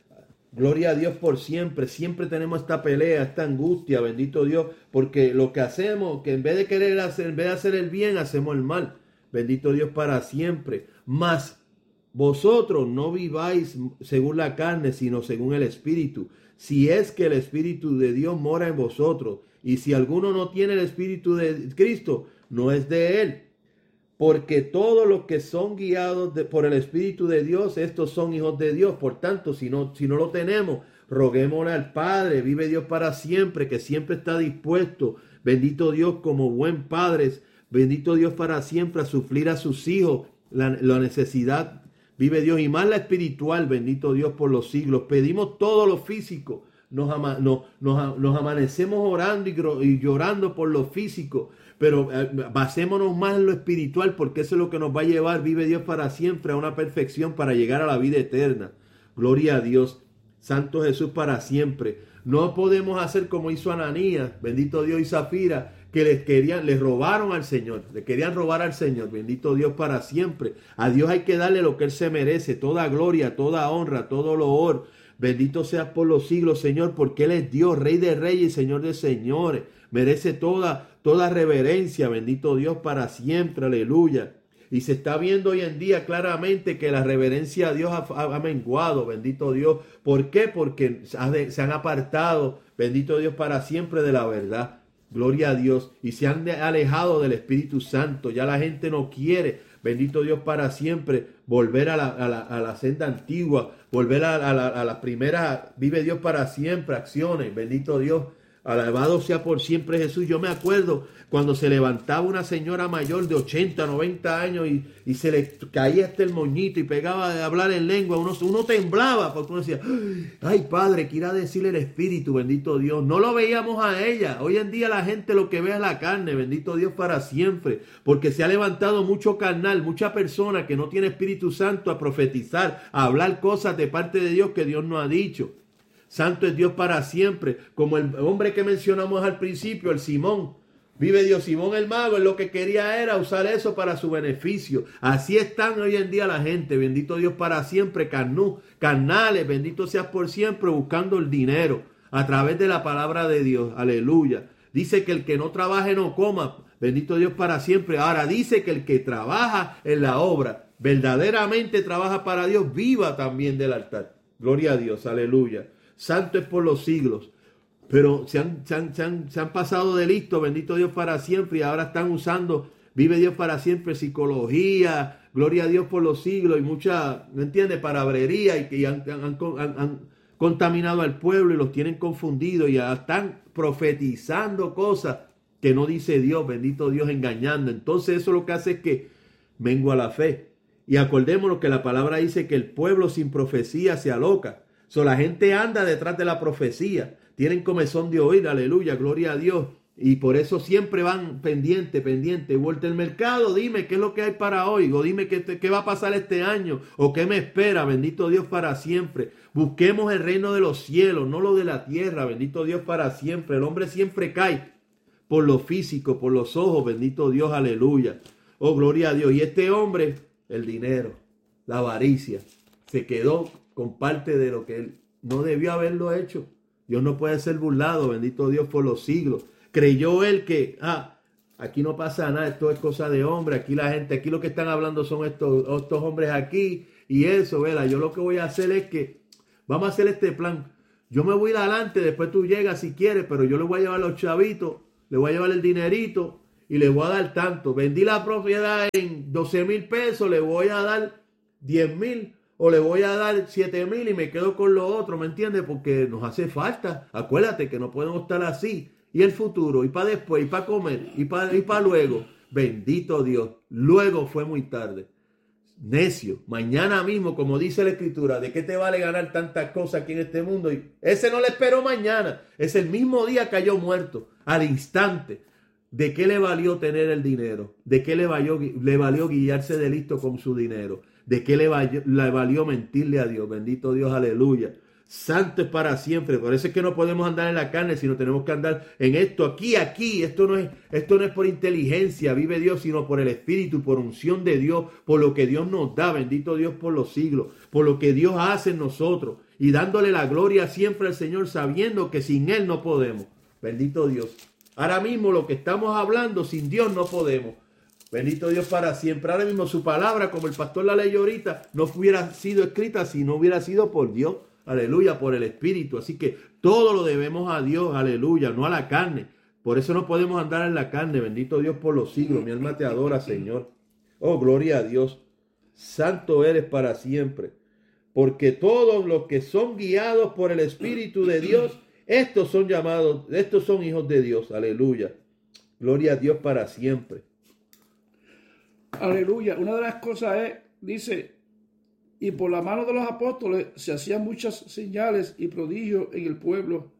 Gloria a Dios por siempre, siempre tenemos esta pelea, esta angustia, bendito Dios, porque lo que hacemos, que en vez de querer hacer, en vez de hacer el bien, hacemos el mal. Bendito Dios para siempre. Mas vosotros no viváis según la carne, sino según el Espíritu. Si es que el Espíritu de Dios mora en vosotros, y si alguno no tiene el Espíritu de Cristo, no es de él. Porque todos los que son guiados de, por el Espíritu de Dios, estos son hijos de Dios. Por tanto, si no, si no lo tenemos, roguémosle al Padre, vive Dios para siempre, que siempre está dispuesto, bendito Dios, como buen Padre, bendito Dios para siempre, a suplir a sus hijos la, la necesidad, vive Dios, y más la espiritual, bendito Dios por los siglos. Pedimos todo lo físico, nos, ama, no, nos, nos amanecemos orando y, y llorando por lo físico, pero eh, basémonos más en lo espiritual, porque eso es lo que nos va a llevar, vive Dios para siempre, a una perfección para llegar a la vida eterna. Gloria a Dios, Santo Jesús para siempre. No podemos hacer como hizo Ananías, bendito Dios, y Zafira, que les querían, les robaron al Señor, le querían robar al Señor, bendito Dios para siempre. A Dios hay que darle lo que Él se merece, toda gloria, toda honra, todo loor. Bendito sea por los siglos, Señor, porque Él es Dios, Rey de reyes y Señor de señores. Merece toda, toda reverencia, bendito Dios para siempre, aleluya. Y se está viendo hoy en día claramente que la reverencia a Dios ha, ha, ha menguado, bendito Dios. ¿Por qué? Porque se han apartado, bendito Dios para siempre, de la verdad. Gloria a Dios. Y se han alejado del Espíritu Santo. Ya la gente no quiere, bendito Dios para siempre, volver a la, a la, a la senda antigua, volver a, a, la, a las primeras, vive Dios para siempre, acciones, bendito Dios. Alabado sea por siempre Jesús. Yo me acuerdo cuando se levantaba una señora mayor de ochenta, noventa años y, y se le caía hasta el moñito y pegaba de hablar en lengua. Uno, uno temblaba porque uno decía, ay Padre, ¿qué irá a decirle el Espíritu? Bendito Dios. No lo veíamos a ella. Hoy en día la gente lo que ve es la carne. Bendito Dios para siempre. Porque se ha levantado mucho carnal, mucha persona que no tiene Espíritu Santo a profetizar, a hablar cosas de parte de Dios que Dios no ha dicho. Santo es Dios para siempre, como el hombre que mencionamos al principio, el Simón. Vive Dios, Simón el mago, él lo que quería era usar eso para su beneficio. Así están hoy en día la gente, bendito Dios para siempre, carnú, carnales, bendito seas por siempre, buscando el dinero a través de la palabra de Dios, aleluya. Dice que el que no trabaje no coma, bendito Dios para siempre. Ahora dice que el que trabaja en la obra, verdaderamente trabaja para Dios, viva también del altar. Gloria a Dios, aleluya. Santo es por los siglos, pero se han, se, han, se, han, se han pasado de listo, bendito Dios para siempre, y ahora están usando, vive Dios para siempre, psicología, gloria a Dios por los siglos, y mucha, ¿me entiendes?, palabrería, y que han, han, han, han contaminado al pueblo y los tienen confundidos, y ya están profetizando cosas que no dice Dios, bendito Dios, engañando. Entonces eso lo que hace es que mengua la fe. Y acordémonos que la palabra dice que el pueblo sin profecía se aloca. So, la gente anda detrás de la profecía, tienen comezón de oír, aleluya, gloria a Dios, y por eso siempre van pendiente, pendiente, vuelta el mercado, dime qué es lo que hay para hoy, o dime qué, qué va a pasar este año, o qué me espera, bendito Dios para siempre. Busquemos el reino de los cielos, no lo de la tierra, bendito Dios para siempre. El hombre siempre cae por lo físico, por los ojos, bendito Dios, aleluya. Oh, gloria a Dios. Y este hombre, el dinero, la avaricia, se quedó con parte de lo que él no debió haberlo hecho. Dios no puede ser burlado, bendito Dios por los siglos. Creyó él que, ah, aquí no pasa nada, esto es cosa de hombre, aquí la gente, aquí lo que están hablando son estos, estos hombres aquí y eso, ¿verdad? Yo lo que voy a hacer es que, vamos a hacer este plan. Yo me voy a ir adelante, después tú llegas si quieres, pero yo le voy a llevar los chavitos, le voy a llevar el dinerito y le voy a dar tanto. Vendí la propiedad en doce mil pesos, le voy a dar diez mil o le voy a dar siete mil y me quedo con lo otro, ¿me entiendes? Porque nos hace falta. Acuérdate que no podemos estar así. Y el futuro, y para después, y para comer, y para y para luego. Bendito Dios. Luego fue muy tarde. Necio, mañana mismo, como dice la Escritura, ¿de qué te vale ganar tantas cosas aquí en este mundo? Y ese no le esperó mañana, es el mismo día cayó muerto, al instante. ¿De qué le valió tener el dinero? ¿De qué le valió, le valió guiarse de listo con su dinero? ¿De qué le valió, le valió mentirle a Dios? Bendito Dios, aleluya. Santo es para siempre. Por eso es que no podemos andar en la carne, sino tenemos que andar en esto, aquí, aquí. Esto no es, esto no es por inteligencia, vive Dios, sino por el Espíritu, por unción de Dios, por lo que Dios nos da. Bendito Dios por los siglos, por lo que Dios hace en nosotros y dándole la gloria siempre al Señor, sabiendo que sin Él no podemos. Bendito Dios. Ahora mismo lo que estamos hablando, sin Dios no podemos. Bendito Dios para siempre. Ahora mismo su palabra, como el pastor la leyó ahorita, no hubiera sido escrita si no hubiera sido por Dios. Aleluya, por el Espíritu. Así que todo lo debemos a Dios, aleluya, no a la carne. Por eso no podemos andar en la carne. Bendito Dios por los siglos. Mi alma te adora, Señor. Oh, gloria a Dios. Santo eres para siempre. Porque todos los que son guiados por el Espíritu de Dios, estos son llamados, estos son hijos de Dios. Aleluya. Gloria a Dios para siempre. Aleluya. Una de las cosas es, dice, y por la mano de los apóstoles se hacían muchas señales y prodigios en el pueblo.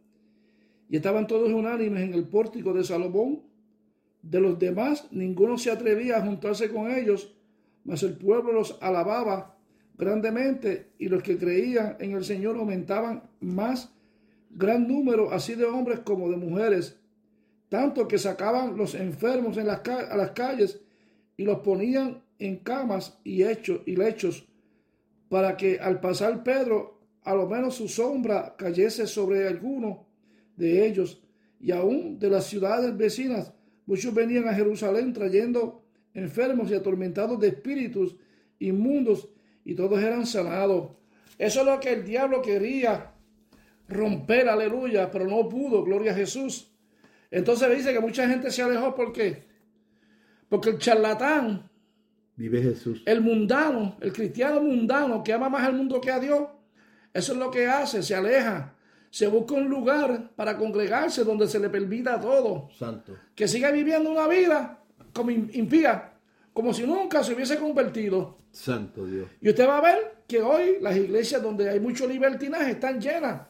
Y estaban todos unánimes en el pórtico de Salomón. De los demás, ninguno se atrevía a juntarse con ellos, mas el pueblo los alababa grandemente, y los que creían en el Señor aumentaban más gran número, así de hombres como de mujeres, tanto que sacaban los enfermos en las a las calles y los ponían en camas y, hechos, y lechos, para que al pasar Pedro, a lo menos su sombra cayese sobre alguno de ellos. Y aún de las ciudades vecinas, muchos venían a Jerusalén trayendo enfermos y atormentados de espíritus inmundos, y todos eran sanados. Eso es lo que el diablo quería romper, aleluya, pero no pudo, gloria a Jesús. Entonces dice que mucha gente se alejó. ¿Por qué? Porque el charlatán, vive Jesús, el mundano, el cristiano mundano que ama más al mundo que a Dios, eso es lo que hace, se aleja, se busca un lugar para congregarse donde se le permita todo. Santo. Que siga viviendo una vida como impía, como si nunca se hubiese convertido. Santo Dios. Y usted va a ver que hoy las iglesias donde hay mucho libertinaje están llenas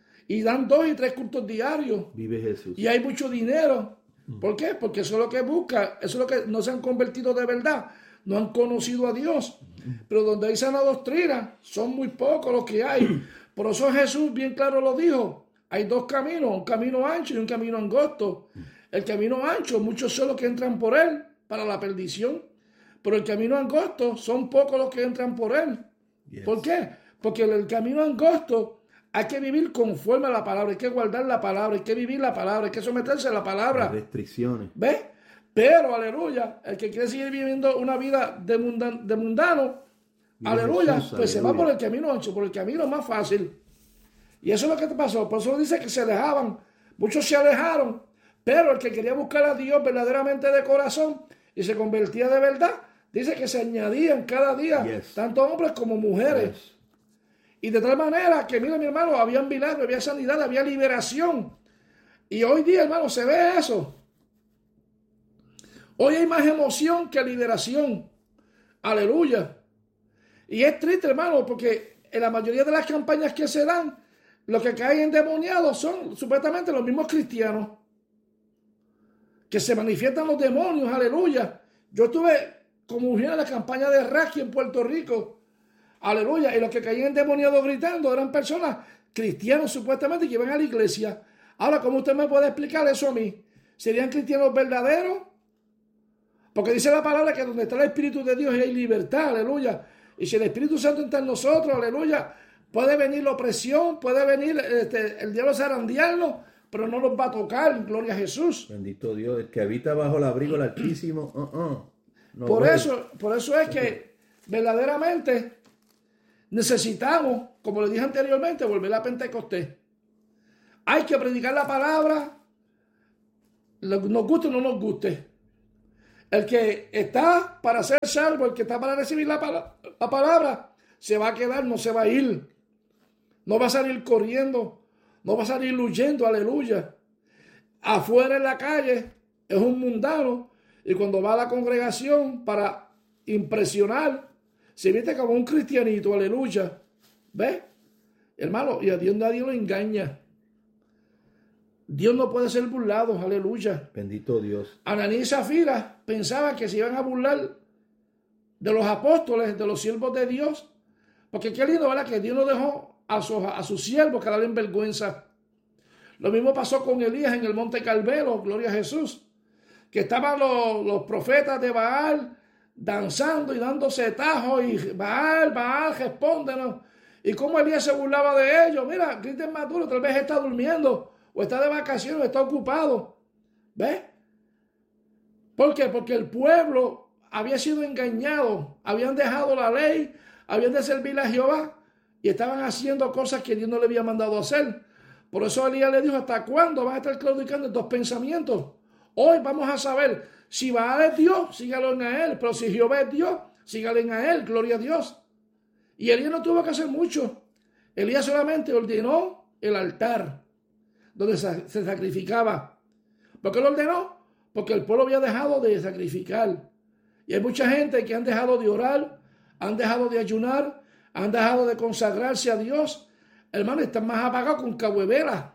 y dan dos y tres cultos diarios. Vive Jesús. Y hay mucho dinero. ¿Por qué? Porque eso es lo que busca, eso es lo que no se han convertido de verdad, no han conocido a Dios. Pero donde hay sana doctrina, son muy pocos los que hay. Por eso Jesús bien claro lo dijo. Hay dos caminos, un camino ancho y un camino angosto. El camino ancho, muchos son los que entran por él para la perdición. Pero el camino angosto, son pocos los que entran por él. Yes. ¿Por qué? Porque el camino angosto hay que vivir conforme a la palabra, hay que guardar la palabra, hay que vivir la palabra, hay que someterse a la palabra. Las restricciones. ¿Ves? Pero, aleluya, el que quiere seguir viviendo una vida de, mundan, de mundano, Dios aleluya, Jesús, pues aleluya, se va por el camino ancho, por el camino más fácil. Y eso es lo que te pasó. Por eso dice que se alejaban. Muchos se alejaron. Pero el que quería buscar a Dios verdaderamente de corazón y se convertía de verdad, dice que se añadían cada día, yes, tanto hombres como mujeres. Yes. Y de tal manera que, mira mi hermano, había milagros, había sanidad, había liberación. Y hoy día, hermano, se ve eso. Hoy hay más emoción que liberación. Aleluya. Y es triste, hermano, porque en la mayoría de las campañas que se dan, los que caen endemoniados son supuestamente los mismos cristianos. Que se manifiestan los demonios, aleluya. Yo estuve como mujer en la campaña de Raki en Puerto Rico. Aleluya. Y los que caían endemoniados gritando eran personas cristianos supuestamente que iban a la iglesia. Ahora, ¿cómo usted me puede explicar eso a mí? ¿Serían cristianos verdaderos? Porque dice la palabra que donde está el Espíritu de Dios hay libertad, aleluya. Y si el Espíritu Santo está en nosotros, aleluya, puede venir la opresión, puede venir este, el diablo zarandearnos, pero no nos va a tocar, gloria a Jesús. Bendito Dios, el que habita bajo el abrigo del Altísimo. Uh -uh. No por, eso, por eso es que verdaderamente necesitamos, como le dije anteriormente, volver a Pentecostés. Hay que predicar la palabra, nos guste o no nos guste. El que está para ser salvo, el que está para recibir la, la palabra, se va a quedar, no se va a ir. No va a salir corriendo, no va a salir huyendo, aleluya. Afuera en la calle es un mundano y cuando va a la congregación para impresionar, se viste como un cristianito, aleluya. ¿Ves? Hermano, y a Dios nadie lo engaña. Dios no puede ser burlado, aleluya. Bendito Dios. Ananías y Zafira pensaban que se iban a burlar de los apóstoles, de los siervos de Dios. Porque qué lindo, ¿verdad? Que Dios no dejó a sus, a sus siervos que darle vergüenza. Lo mismo pasó con Elías en el monte Carmelo, gloria a Jesús. Que estaban los, los profetas de Baal danzando y dándose tajos y Baal, Baal, respóndenos. Y cómo Elías se burlaba de ellos. Mira, Cristian Maduro tal vez está durmiendo o está de vacaciones o está ocupado. ¿Ves? ¿Por qué? Porque el pueblo había sido engañado, habían dejado la ley, habían de servir a Jehová y estaban haciendo cosas que Dios no le había mandado hacer. Por eso Elías le dijo, ¿hasta cuándo van a estar claudicando estos pensamientos? Hoy vamos a saber si Baal es Dios, sígalo en a él, pero si Jehová es Dios, sígalo en a él, gloria a Dios. Y Elías no tuvo que hacer mucho. Elías solamente ordenó el altar donde se sacrificaba. ¿Por qué lo ordenó? Porque el pueblo había dejado de sacrificar. Y hay mucha gente que han dejado de orar, han dejado de ayunar, han dejado de consagrarse a Dios. Hermano, están más apagados con cahuevera.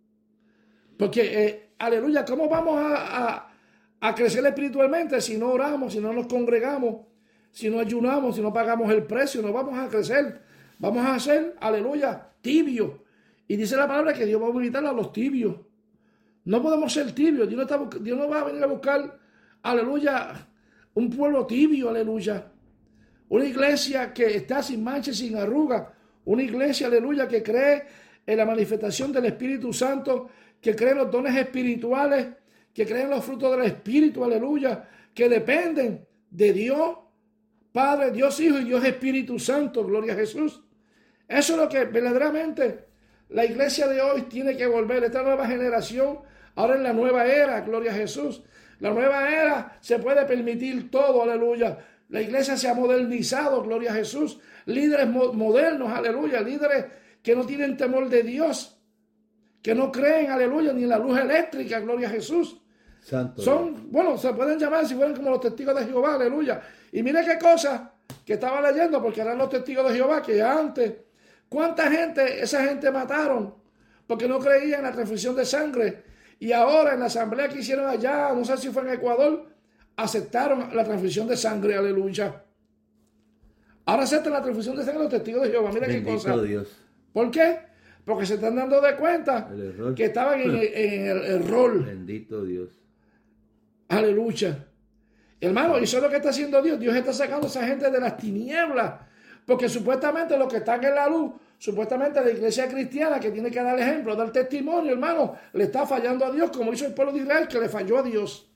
Porque, eh, aleluya, ¿cómo vamos a, a, a crecer espiritualmente si no oramos, si no nos congregamos, si no ayunamos, si no pagamos el precio? No vamos a crecer. Vamos a ser, aleluya, tibios. Y dice la palabra que Dios va a invitar a los tibios. No podemos ser tibios. Dios no, está, Dios no va a venir a buscar, aleluya, un pueblo tibio, aleluya. Una iglesia que está sin mancha y sin arruga. Una iglesia, aleluya, que cree en la manifestación del Espíritu Santo, que cree en los dones espirituales, que cree en los frutos del Espíritu, aleluya, que dependen de Dios, Padre, Dios Hijo y Dios Espíritu Santo, gloria a Jesús. Eso es lo que verdaderamente la iglesia de hoy tiene que volver. Esta nueva generación, ahora en la nueva era, gloria a Jesús. La nueva era se puede permitir todo, aleluya. La iglesia se ha modernizado, gloria a Jesús. Líderes mo- modernos, aleluya. Líderes que no tienen temor de Dios, que no creen, aleluya, ni en la luz eléctrica, gloria a Jesús. Santo Son, Dios. bueno, se pueden llamar si fueran como los testigos de Jehová, aleluya. Y mire qué cosa que estaba leyendo, porque eran los testigos de Jehová que antes, ¿cuánta gente, esa gente mataron? Porque no creían en la transfusión de sangre. Y ahora en la asamblea que hicieron allá, no sé si fue en Ecuador, aceptaron la transfusión de sangre, aleluya. Ahora aceptan la transfusión de sangre los testigos de Jehová. Mira qué cosa. Bendito Dios. ¿Por qué? Porque se están dando de cuenta El error. que estaban en, en el error. Bendito Dios. Aleluya. Hermano, y eso es lo que está haciendo Dios. Dios está sacando a esa gente de las tinieblas. Porque supuestamente los que están en la luz, supuestamente la iglesia cristiana que tiene que dar ejemplo, dar testimonio, hermano, le está fallando a Dios como hizo el pueblo de Israel que le falló a Dios.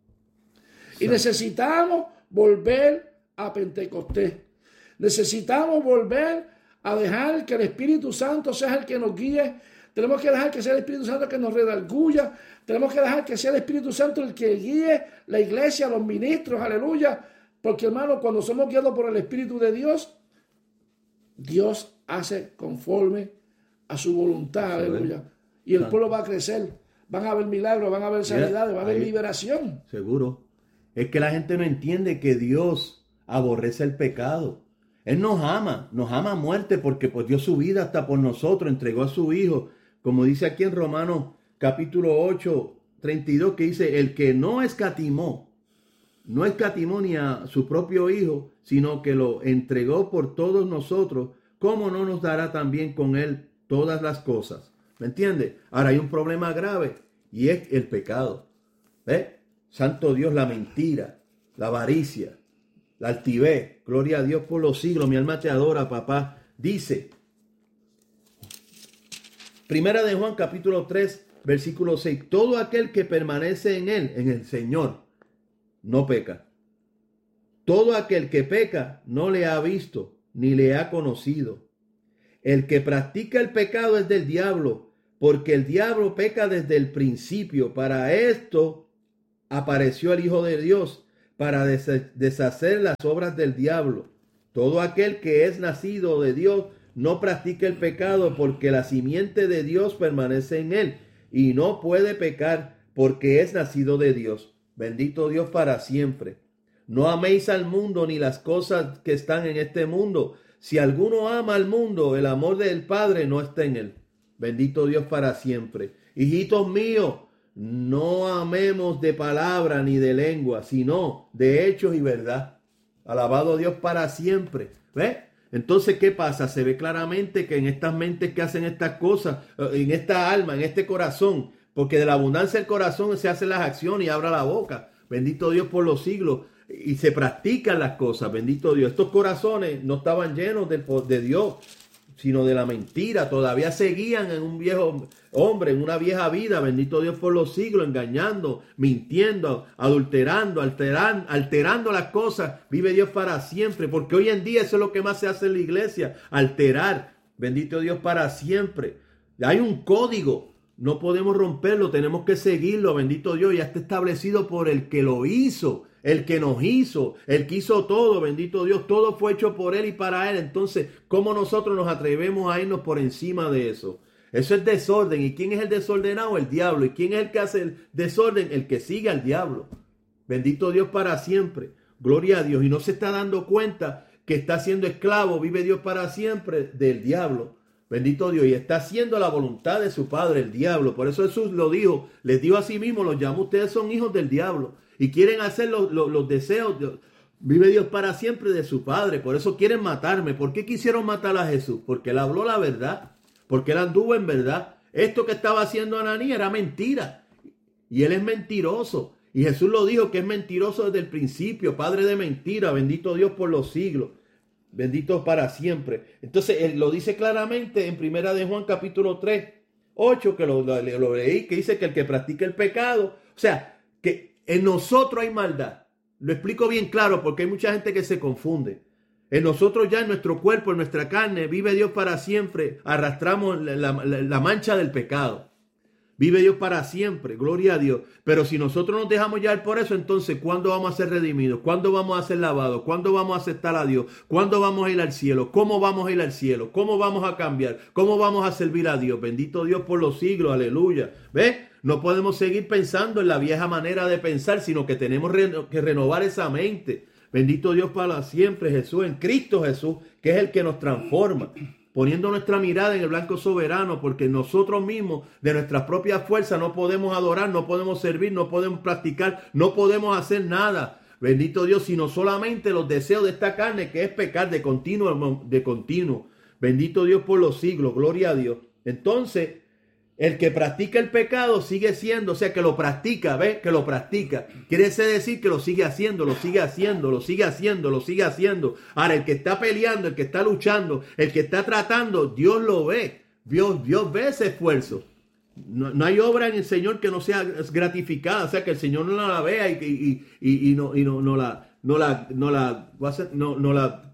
Y necesitamos volver a Pentecostés. Necesitamos volver a dejar que el Espíritu Santo sea el que nos guíe. Tenemos que dejar que sea el Espíritu Santo el que nos redarguya. Tenemos que dejar que sea el Espíritu Santo el que guíe la iglesia, los ministros, aleluya. Porque, hermano, cuando somos guiados por el Espíritu de Dios, Dios hace conforme a su voluntad, aleluya. Y el pueblo va a crecer. Van a haber milagros, van a haber sanidades, va a haber liberación. Seguro. Es que la gente no entiende que Dios aborrece el pecado. Él nos ama, nos ama a muerte porque pues dio su vida hasta por nosotros, entregó a su Hijo. Como dice aquí en Romanos capítulo ocho, treinta y dos, que dice, el que no escatimó, no escatimó ni a su propio Hijo, sino que lo entregó por todos nosotros, ¿cómo no nos dará también con Él todas las cosas? ¿Me entiende? Ahora hay un problema grave y es el pecado. ¿Ves? Santo Dios, la mentira, la avaricia, la altivez. Gloria a Dios por los siglos. Mi alma te adora, papá. Dice, Primera de Juan, capítulo tres, versículo seis. Todo aquel que permanece en Él, en el Señor, no peca. Todo aquel que peca no le ha visto ni le ha conocido. El que practica el pecado es del diablo, porque el diablo peca desde el principio. Para esto apareció el Hijo de Dios, para deshacer las obras del diablo. Todo aquel que es nacido de Dios no practica el pecado, porque la simiente de Dios permanece en él, y no puede pecar porque es nacido de Dios. Bendito Dios para siempre. No améis al mundo ni las cosas que están en este mundo. Si alguno ama al mundo, el amor del Padre no está en él. Bendito Dios para siempre. Hijitos míos, no amemos de palabra ni de lengua, sino de hechos y verdad. Alabado Dios para siempre. ¿Ves? Entonces, ¿qué pasa? Se ve claramente que en estas mentes que hacen estas cosas, en esta alma, en este corazón, porque de la abundancia del corazón se hacen las acciones y abra la boca. Bendito Dios por los siglos. Y se practican las cosas. Bendito Dios. Estos corazones no estaban llenos de, de Dios, sino de la mentira. Todavía seguían en un viejo hombre, en una vieja vida. Bendito Dios por los siglos, engañando, mintiendo, adulterando, alterando, alterando las cosas. Vive Dios para siempre, porque hoy en día eso es lo que más se hace en la iglesia, alterar. Bendito Dios para siempre. Hay un código, no podemos romperlo, tenemos que seguirlo. Bendito Dios, ya está establecido por el que lo hizo. El que nos hizo, el que hizo todo, bendito Dios, todo fue hecho por Él y para Él. Entonces, ¿cómo nosotros nos atrevemos a irnos por encima de eso? Eso es desorden. ¿Y quién es el desordenado? El diablo. ¿Y quién es el que hace el desorden? El que sigue al diablo. Bendito Dios para siempre. Gloria a Dios. Y no se está dando cuenta que está siendo esclavo, vive Dios para siempre, del diablo. Bendito Dios. Y está haciendo la voluntad de su padre, el diablo. Por eso Jesús lo dijo, les dijo a sí mismo, los llamó, ustedes son hijos del diablo. Y quieren hacer los, los, los deseos, de, vive Dios para siempre de su Padre. Por eso quieren matarme. ¿Por qué quisieron matar a Jesús? Porque Él habló la verdad. Porque Él anduvo en verdad. Esto que estaba haciendo Ananías era mentira. Y Él es mentiroso. Y Jesús lo dijo que es mentiroso desde el principio. Padre de mentira. Bendito Dios por los siglos. Bendito para siempre. Entonces Él lo dice claramente en Primera de Juan capítulo tres, ocho, que lo, lo, lo leí, que dice que el que practica el pecado, o sea, que en nosotros hay maldad. Lo explico bien claro porque hay mucha gente que se confunde. En nosotros ya, en nuestro cuerpo, en nuestra carne, vive Dios para siempre. Arrastramos la, la, la mancha del pecado. Vive Dios para siempre, gloria a Dios. Pero si nosotros nos dejamos llevar por eso, entonces, ¿cuándo vamos a ser redimidos? ¿Cuándo vamos a ser lavados? ¿Cuándo vamos a aceptar a Dios? ¿Cuándo vamos a ir al cielo? ¿Cómo vamos a ir al cielo? ¿Cómo vamos a cambiar? ¿Cómo vamos a servir a Dios? Bendito Dios por los siglos, aleluya. ¿Ves? No podemos seguir pensando en la vieja manera de pensar, sino que tenemos que renovar esa mente. Bendito Dios para siempre, Jesús, en Cristo Jesús, que es el que nos transforma. Poniendo nuestra mirada en el blanco soberano, porque nosotros mismos, de nuestras propias fuerzas, no podemos adorar, no podemos servir, no podemos practicar, no podemos hacer nada. Bendito Dios, sino solamente los deseos de esta carne, que es pecar de continuo, de continuo. Bendito Dios por los siglos, gloria a Dios. Entonces, el que practica el pecado sigue siendo, o sea, que lo practica, ¿ves? Que lo practica. Quiere decir que lo sigue haciendo, lo sigue haciendo, lo sigue haciendo, lo sigue haciendo. Ahora, el que está peleando, el que está luchando, el que está tratando, Dios lo ve. Dios, Dios ve ese esfuerzo. No, no hay obra en el Señor que no sea gratificada, o sea, que el Señor no la vea y, y, y, y, no, y no, no la, no la, no la, no, no la,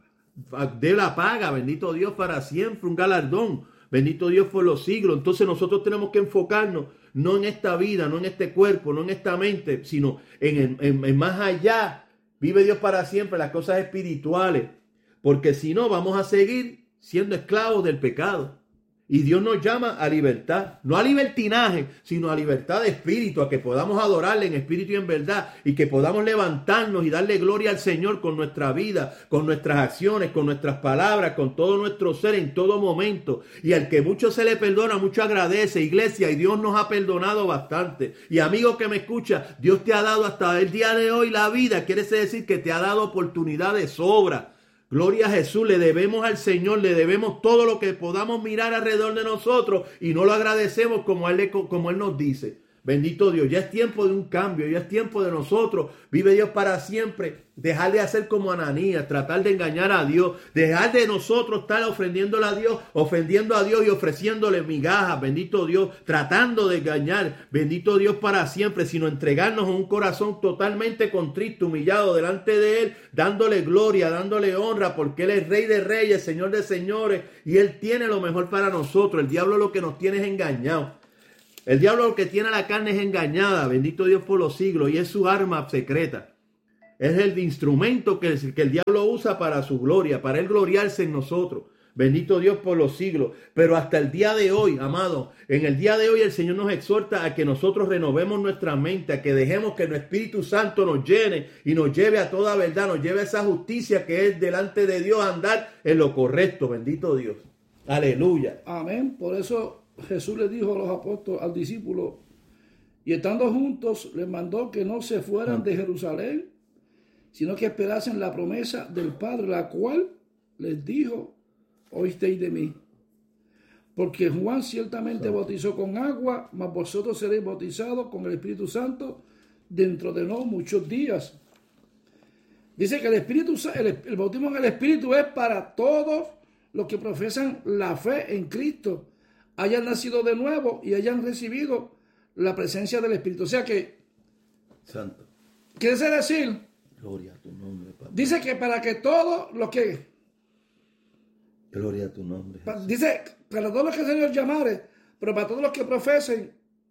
dé la paga, bendito Dios para siempre, un galardón. Bendito Dios por los siglos. Entonces nosotros tenemos que enfocarnos no en esta vida, no en este cuerpo, no en esta mente, sino en, en, en más allá. Vive Dios para siempre, las cosas espirituales. Porque si no, vamos a seguir siendo esclavos del pecado. Y Dios nos llama a libertad, no a libertinaje, sino a libertad de espíritu, a que podamos adorarle en espíritu y en verdad, y que podamos levantarnos y darle gloria al Señor con nuestra vida, con nuestras acciones, con nuestras palabras, con todo nuestro ser en todo momento. Y al que mucho se le perdona, mucho agradece, iglesia, y Dios nos ha perdonado bastante. Y amigo que me escucha, Dios te ha dado hasta el día de hoy la vida, quiere decir que te ha dado oportunidad de sobra. Gloria a Jesús, le debemos al Señor, le debemos todo lo que podamos mirar alrededor de nosotros y no lo agradecemos como Él, como Él nos dice. Bendito Dios, ya es tiempo de un cambio, ya es tiempo de nosotros, vive Dios para siempre, dejar de hacer como Ananías, tratar de engañar a Dios, dejar de nosotros estar ofendiéndole a Dios, ofendiendo a Dios y ofreciéndole migajas, bendito Dios, tratando de engañar, bendito Dios para siempre, sino entregarnos a un corazón totalmente contrito, humillado delante de Él, dándole gloria, dándole honra, porque Él es Rey de Reyes, Señor de Señores, y Él tiene lo mejor para nosotros. El diablo lo que nos tiene es engañado. El diablo lo que tiene a la carne es engañada, bendito Dios por los siglos, y es su arma secreta. Es el instrumento que el, que el diablo usa para su gloria, para él gloriarse en nosotros. Bendito Dios por los siglos. Pero hasta el día de hoy, amado, en el día de hoy el Señor nos exhorta a que nosotros renovemos nuestra mente, a que dejemos que el Espíritu Santo nos llene y nos lleve a toda verdad, nos lleve a esa justicia que es delante de Dios, andar en lo correcto. Bendito Dios. Aleluya. Amén. Por eso Jesús le dijo a los apóstoles, al discípulo, y estando juntos, les mandó que no se fueran de Jerusalén, sino que esperasen la promesa del Padre, la cual les dijo, oísteis de mí. Porque Juan ciertamente Santo. bautizó con agua, mas vosotros seréis bautizados con el Espíritu Santo dentro de no muchos días. Dice que el Espíritu, el, el bautismo en el Espíritu es para todos los que profesan la fe en Cristo, hayan nacido de nuevo y hayan recibido la presencia del Espíritu. O sea que, Santo. Quiere decir, gloria a tu nombre, Padre. Dice que para que todos los que, gloria a tu nombre, Jesús. Dice, para todos los que el Señor llamare, pero para todos los que profesen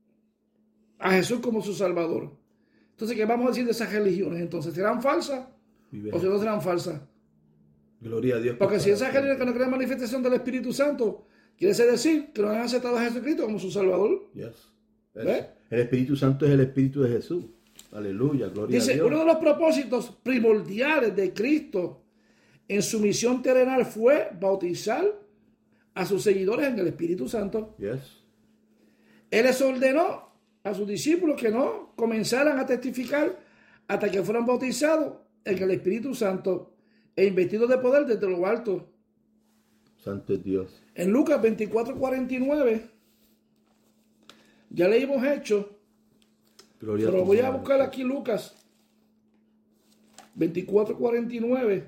a Jesús como su Salvador. Entonces, ¿qué vamos a decir de esas religiones? Entonces, ¿serán falsas Vive. o si no serán falsas? Gloria a Dios. Porque si esas religiones que no creen manifestación del Espíritu Santo, quiere decir que no han aceptado a Jesucristo como su Salvador. Yes. El Espíritu Santo es el Espíritu de Jesús. Aleluya, gloria Dice, a Dios. uno de los propósitos primordiales de Cristo en su misión terrenal fue bautizar a sus seguidores en el Espíritu Santo. Yes. Él les ordenó a sus discípulos que no comenzaran a testificar hasta que fueran bautizados en el Espíritu Santo e investidos de poder desde lo alto. Santo es Dios. En Lucas veinticuatro cuarenta y nueve, ya leímos Hechos, Gloria pero a voy a nombre, buscar aquí Lucas veinticuatro cuarenta y nueve.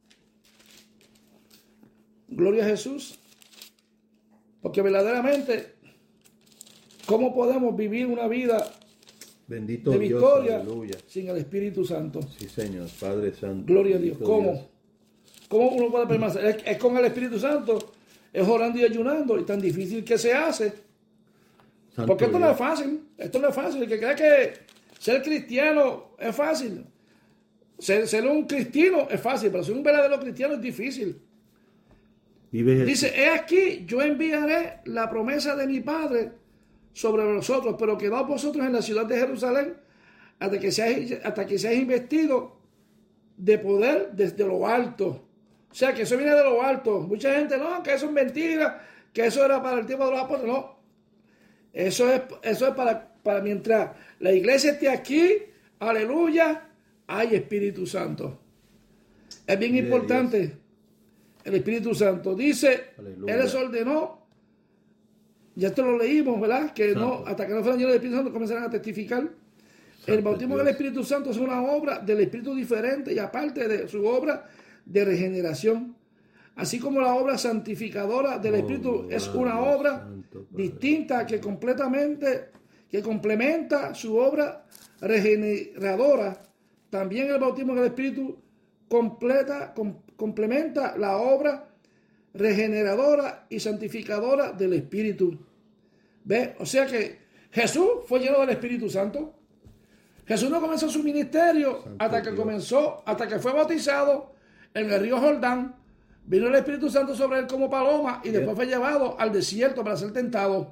Gloria a Jesús. Porque verdaderamente, ¿cómo podemos vivir una vida Bendito de Dios, victoria aleluya. sin el Espíritu Santo? Sí, Señor, Padre Santo. Gloria a Dios. Bendito ¿Cómo? Dios. ¿Cómo uno puede permanecer? Es, es con el Espíritu Santo, es orando y ayunando, y tan difícil que se hace. Santo Porque esto Dios. no es fácil, esto no es fácil. El que cree que ser cristiano es fácil, ser, ser un cristiano es fácil, pero ser un verdadero cristiano es difícil. Vive Dice, he aquí, yo enviaré la promesa de mi Padre sobre vosotros, pero quedad vosotros en la ciudad de Jerusalén hasta que seáis, hasta que seáis investidos de poder desde lo alto. O sea, que eso viene de lo alto. Mucha gente, no, que eso es mentira, que eso era para el tiempo de los apóstoles. No, eso es, eso es para, para mientras la iglesia esté aquí, aleluya, hay Espíritu Santo. Es bien Gloria a importante. Dios. El Espíritu Santo dice, Aleluya. Él les ordenó, ya esto lo leímos, ¿verdad? Que Santo. no, hasta que no fueran llenos del Espíritu Santo comenzaran a testificar. Santo El bautismo Dios. del Espíritu Santo es una obra del Espíritu diferente y aparte de su obra de regeneración. Así como la obra santificadora del Oh, Espíritu es una Dios obra Santo, Padre. distinta que completamente, que complementa su obra regeneradora. También el bautismo del Espíritu completa, com, complementa la obra regeneradora y santificadora del Espíritu. ¿Ve? O sea que Jesús fue lleno del Espíritu Santo. Jesús no comenzó su ministerio Santo hasta que Dios. comenzó, hasta que fue bautizado en el río Jordán. Vino el Espíritu Santo sobre él como paloma y Bien. después fue llevado al desierto para ser tentado.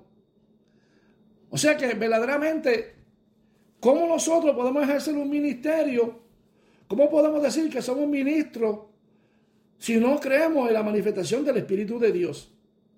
O sea que verdaderamente, ¿cómo nosotros podemos ejercer un ministerio? ¿Cómo podemos decir que somos ministros si no creemos en la manifestación del Espíritu de Dios?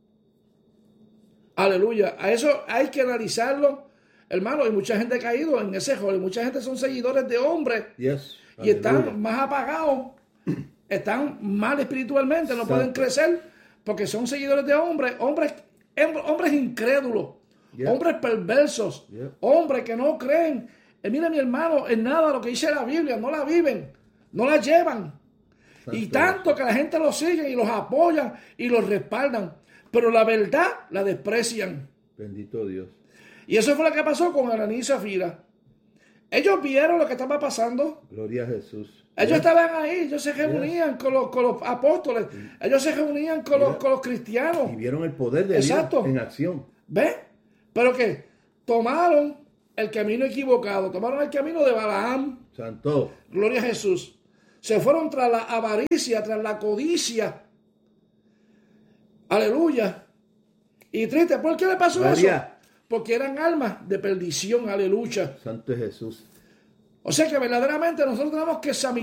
Aleluya. A eso hay que analizarlo, hermano. Y mucha gente ha caído en ese rol. Y mucha gente son seguidores de hombres Yes. y están Aleluya. más apagados, están mal espiritualmente, no Santo. pueden crecer porque son seguidores de hombres, hombres, hombres incrédulos, Yeah. hombres perversos, Yeah. hombres que no creen, eh, mira mi hermano, en nada lo que dice la Biblia, no la viven, no la llevan. Santo Y tanto que la gente los sigue y los apoyan y los respaldan, pero la verdad la desprecian. Bendito Dios. Y eso fue lo que pasó con Ananías y Zafira. Ellos vieron lo que estaba pasando. Gloria a Jesús. Ellos Yeah. estaban ahí, ellos se reunían con, los, con los apóstoles, ellos se reunían con, los, Mira. con los cristianos. Y vieron el poder de Exacto. Dios en acción. ¿Ves? Pero que tomaron el camino equivocado, tomaron el camino de Balaam. Santo. Gloria a Jesús. Se fueron tras la avaricia, tras la codicia. Aleluya. Y triste, ¿por qué le pasó Gloria. eso? Porque eran almas de perdición, aleluya. Santo es Jesús. O sea que verdaderamente nosotros tenemos que examinar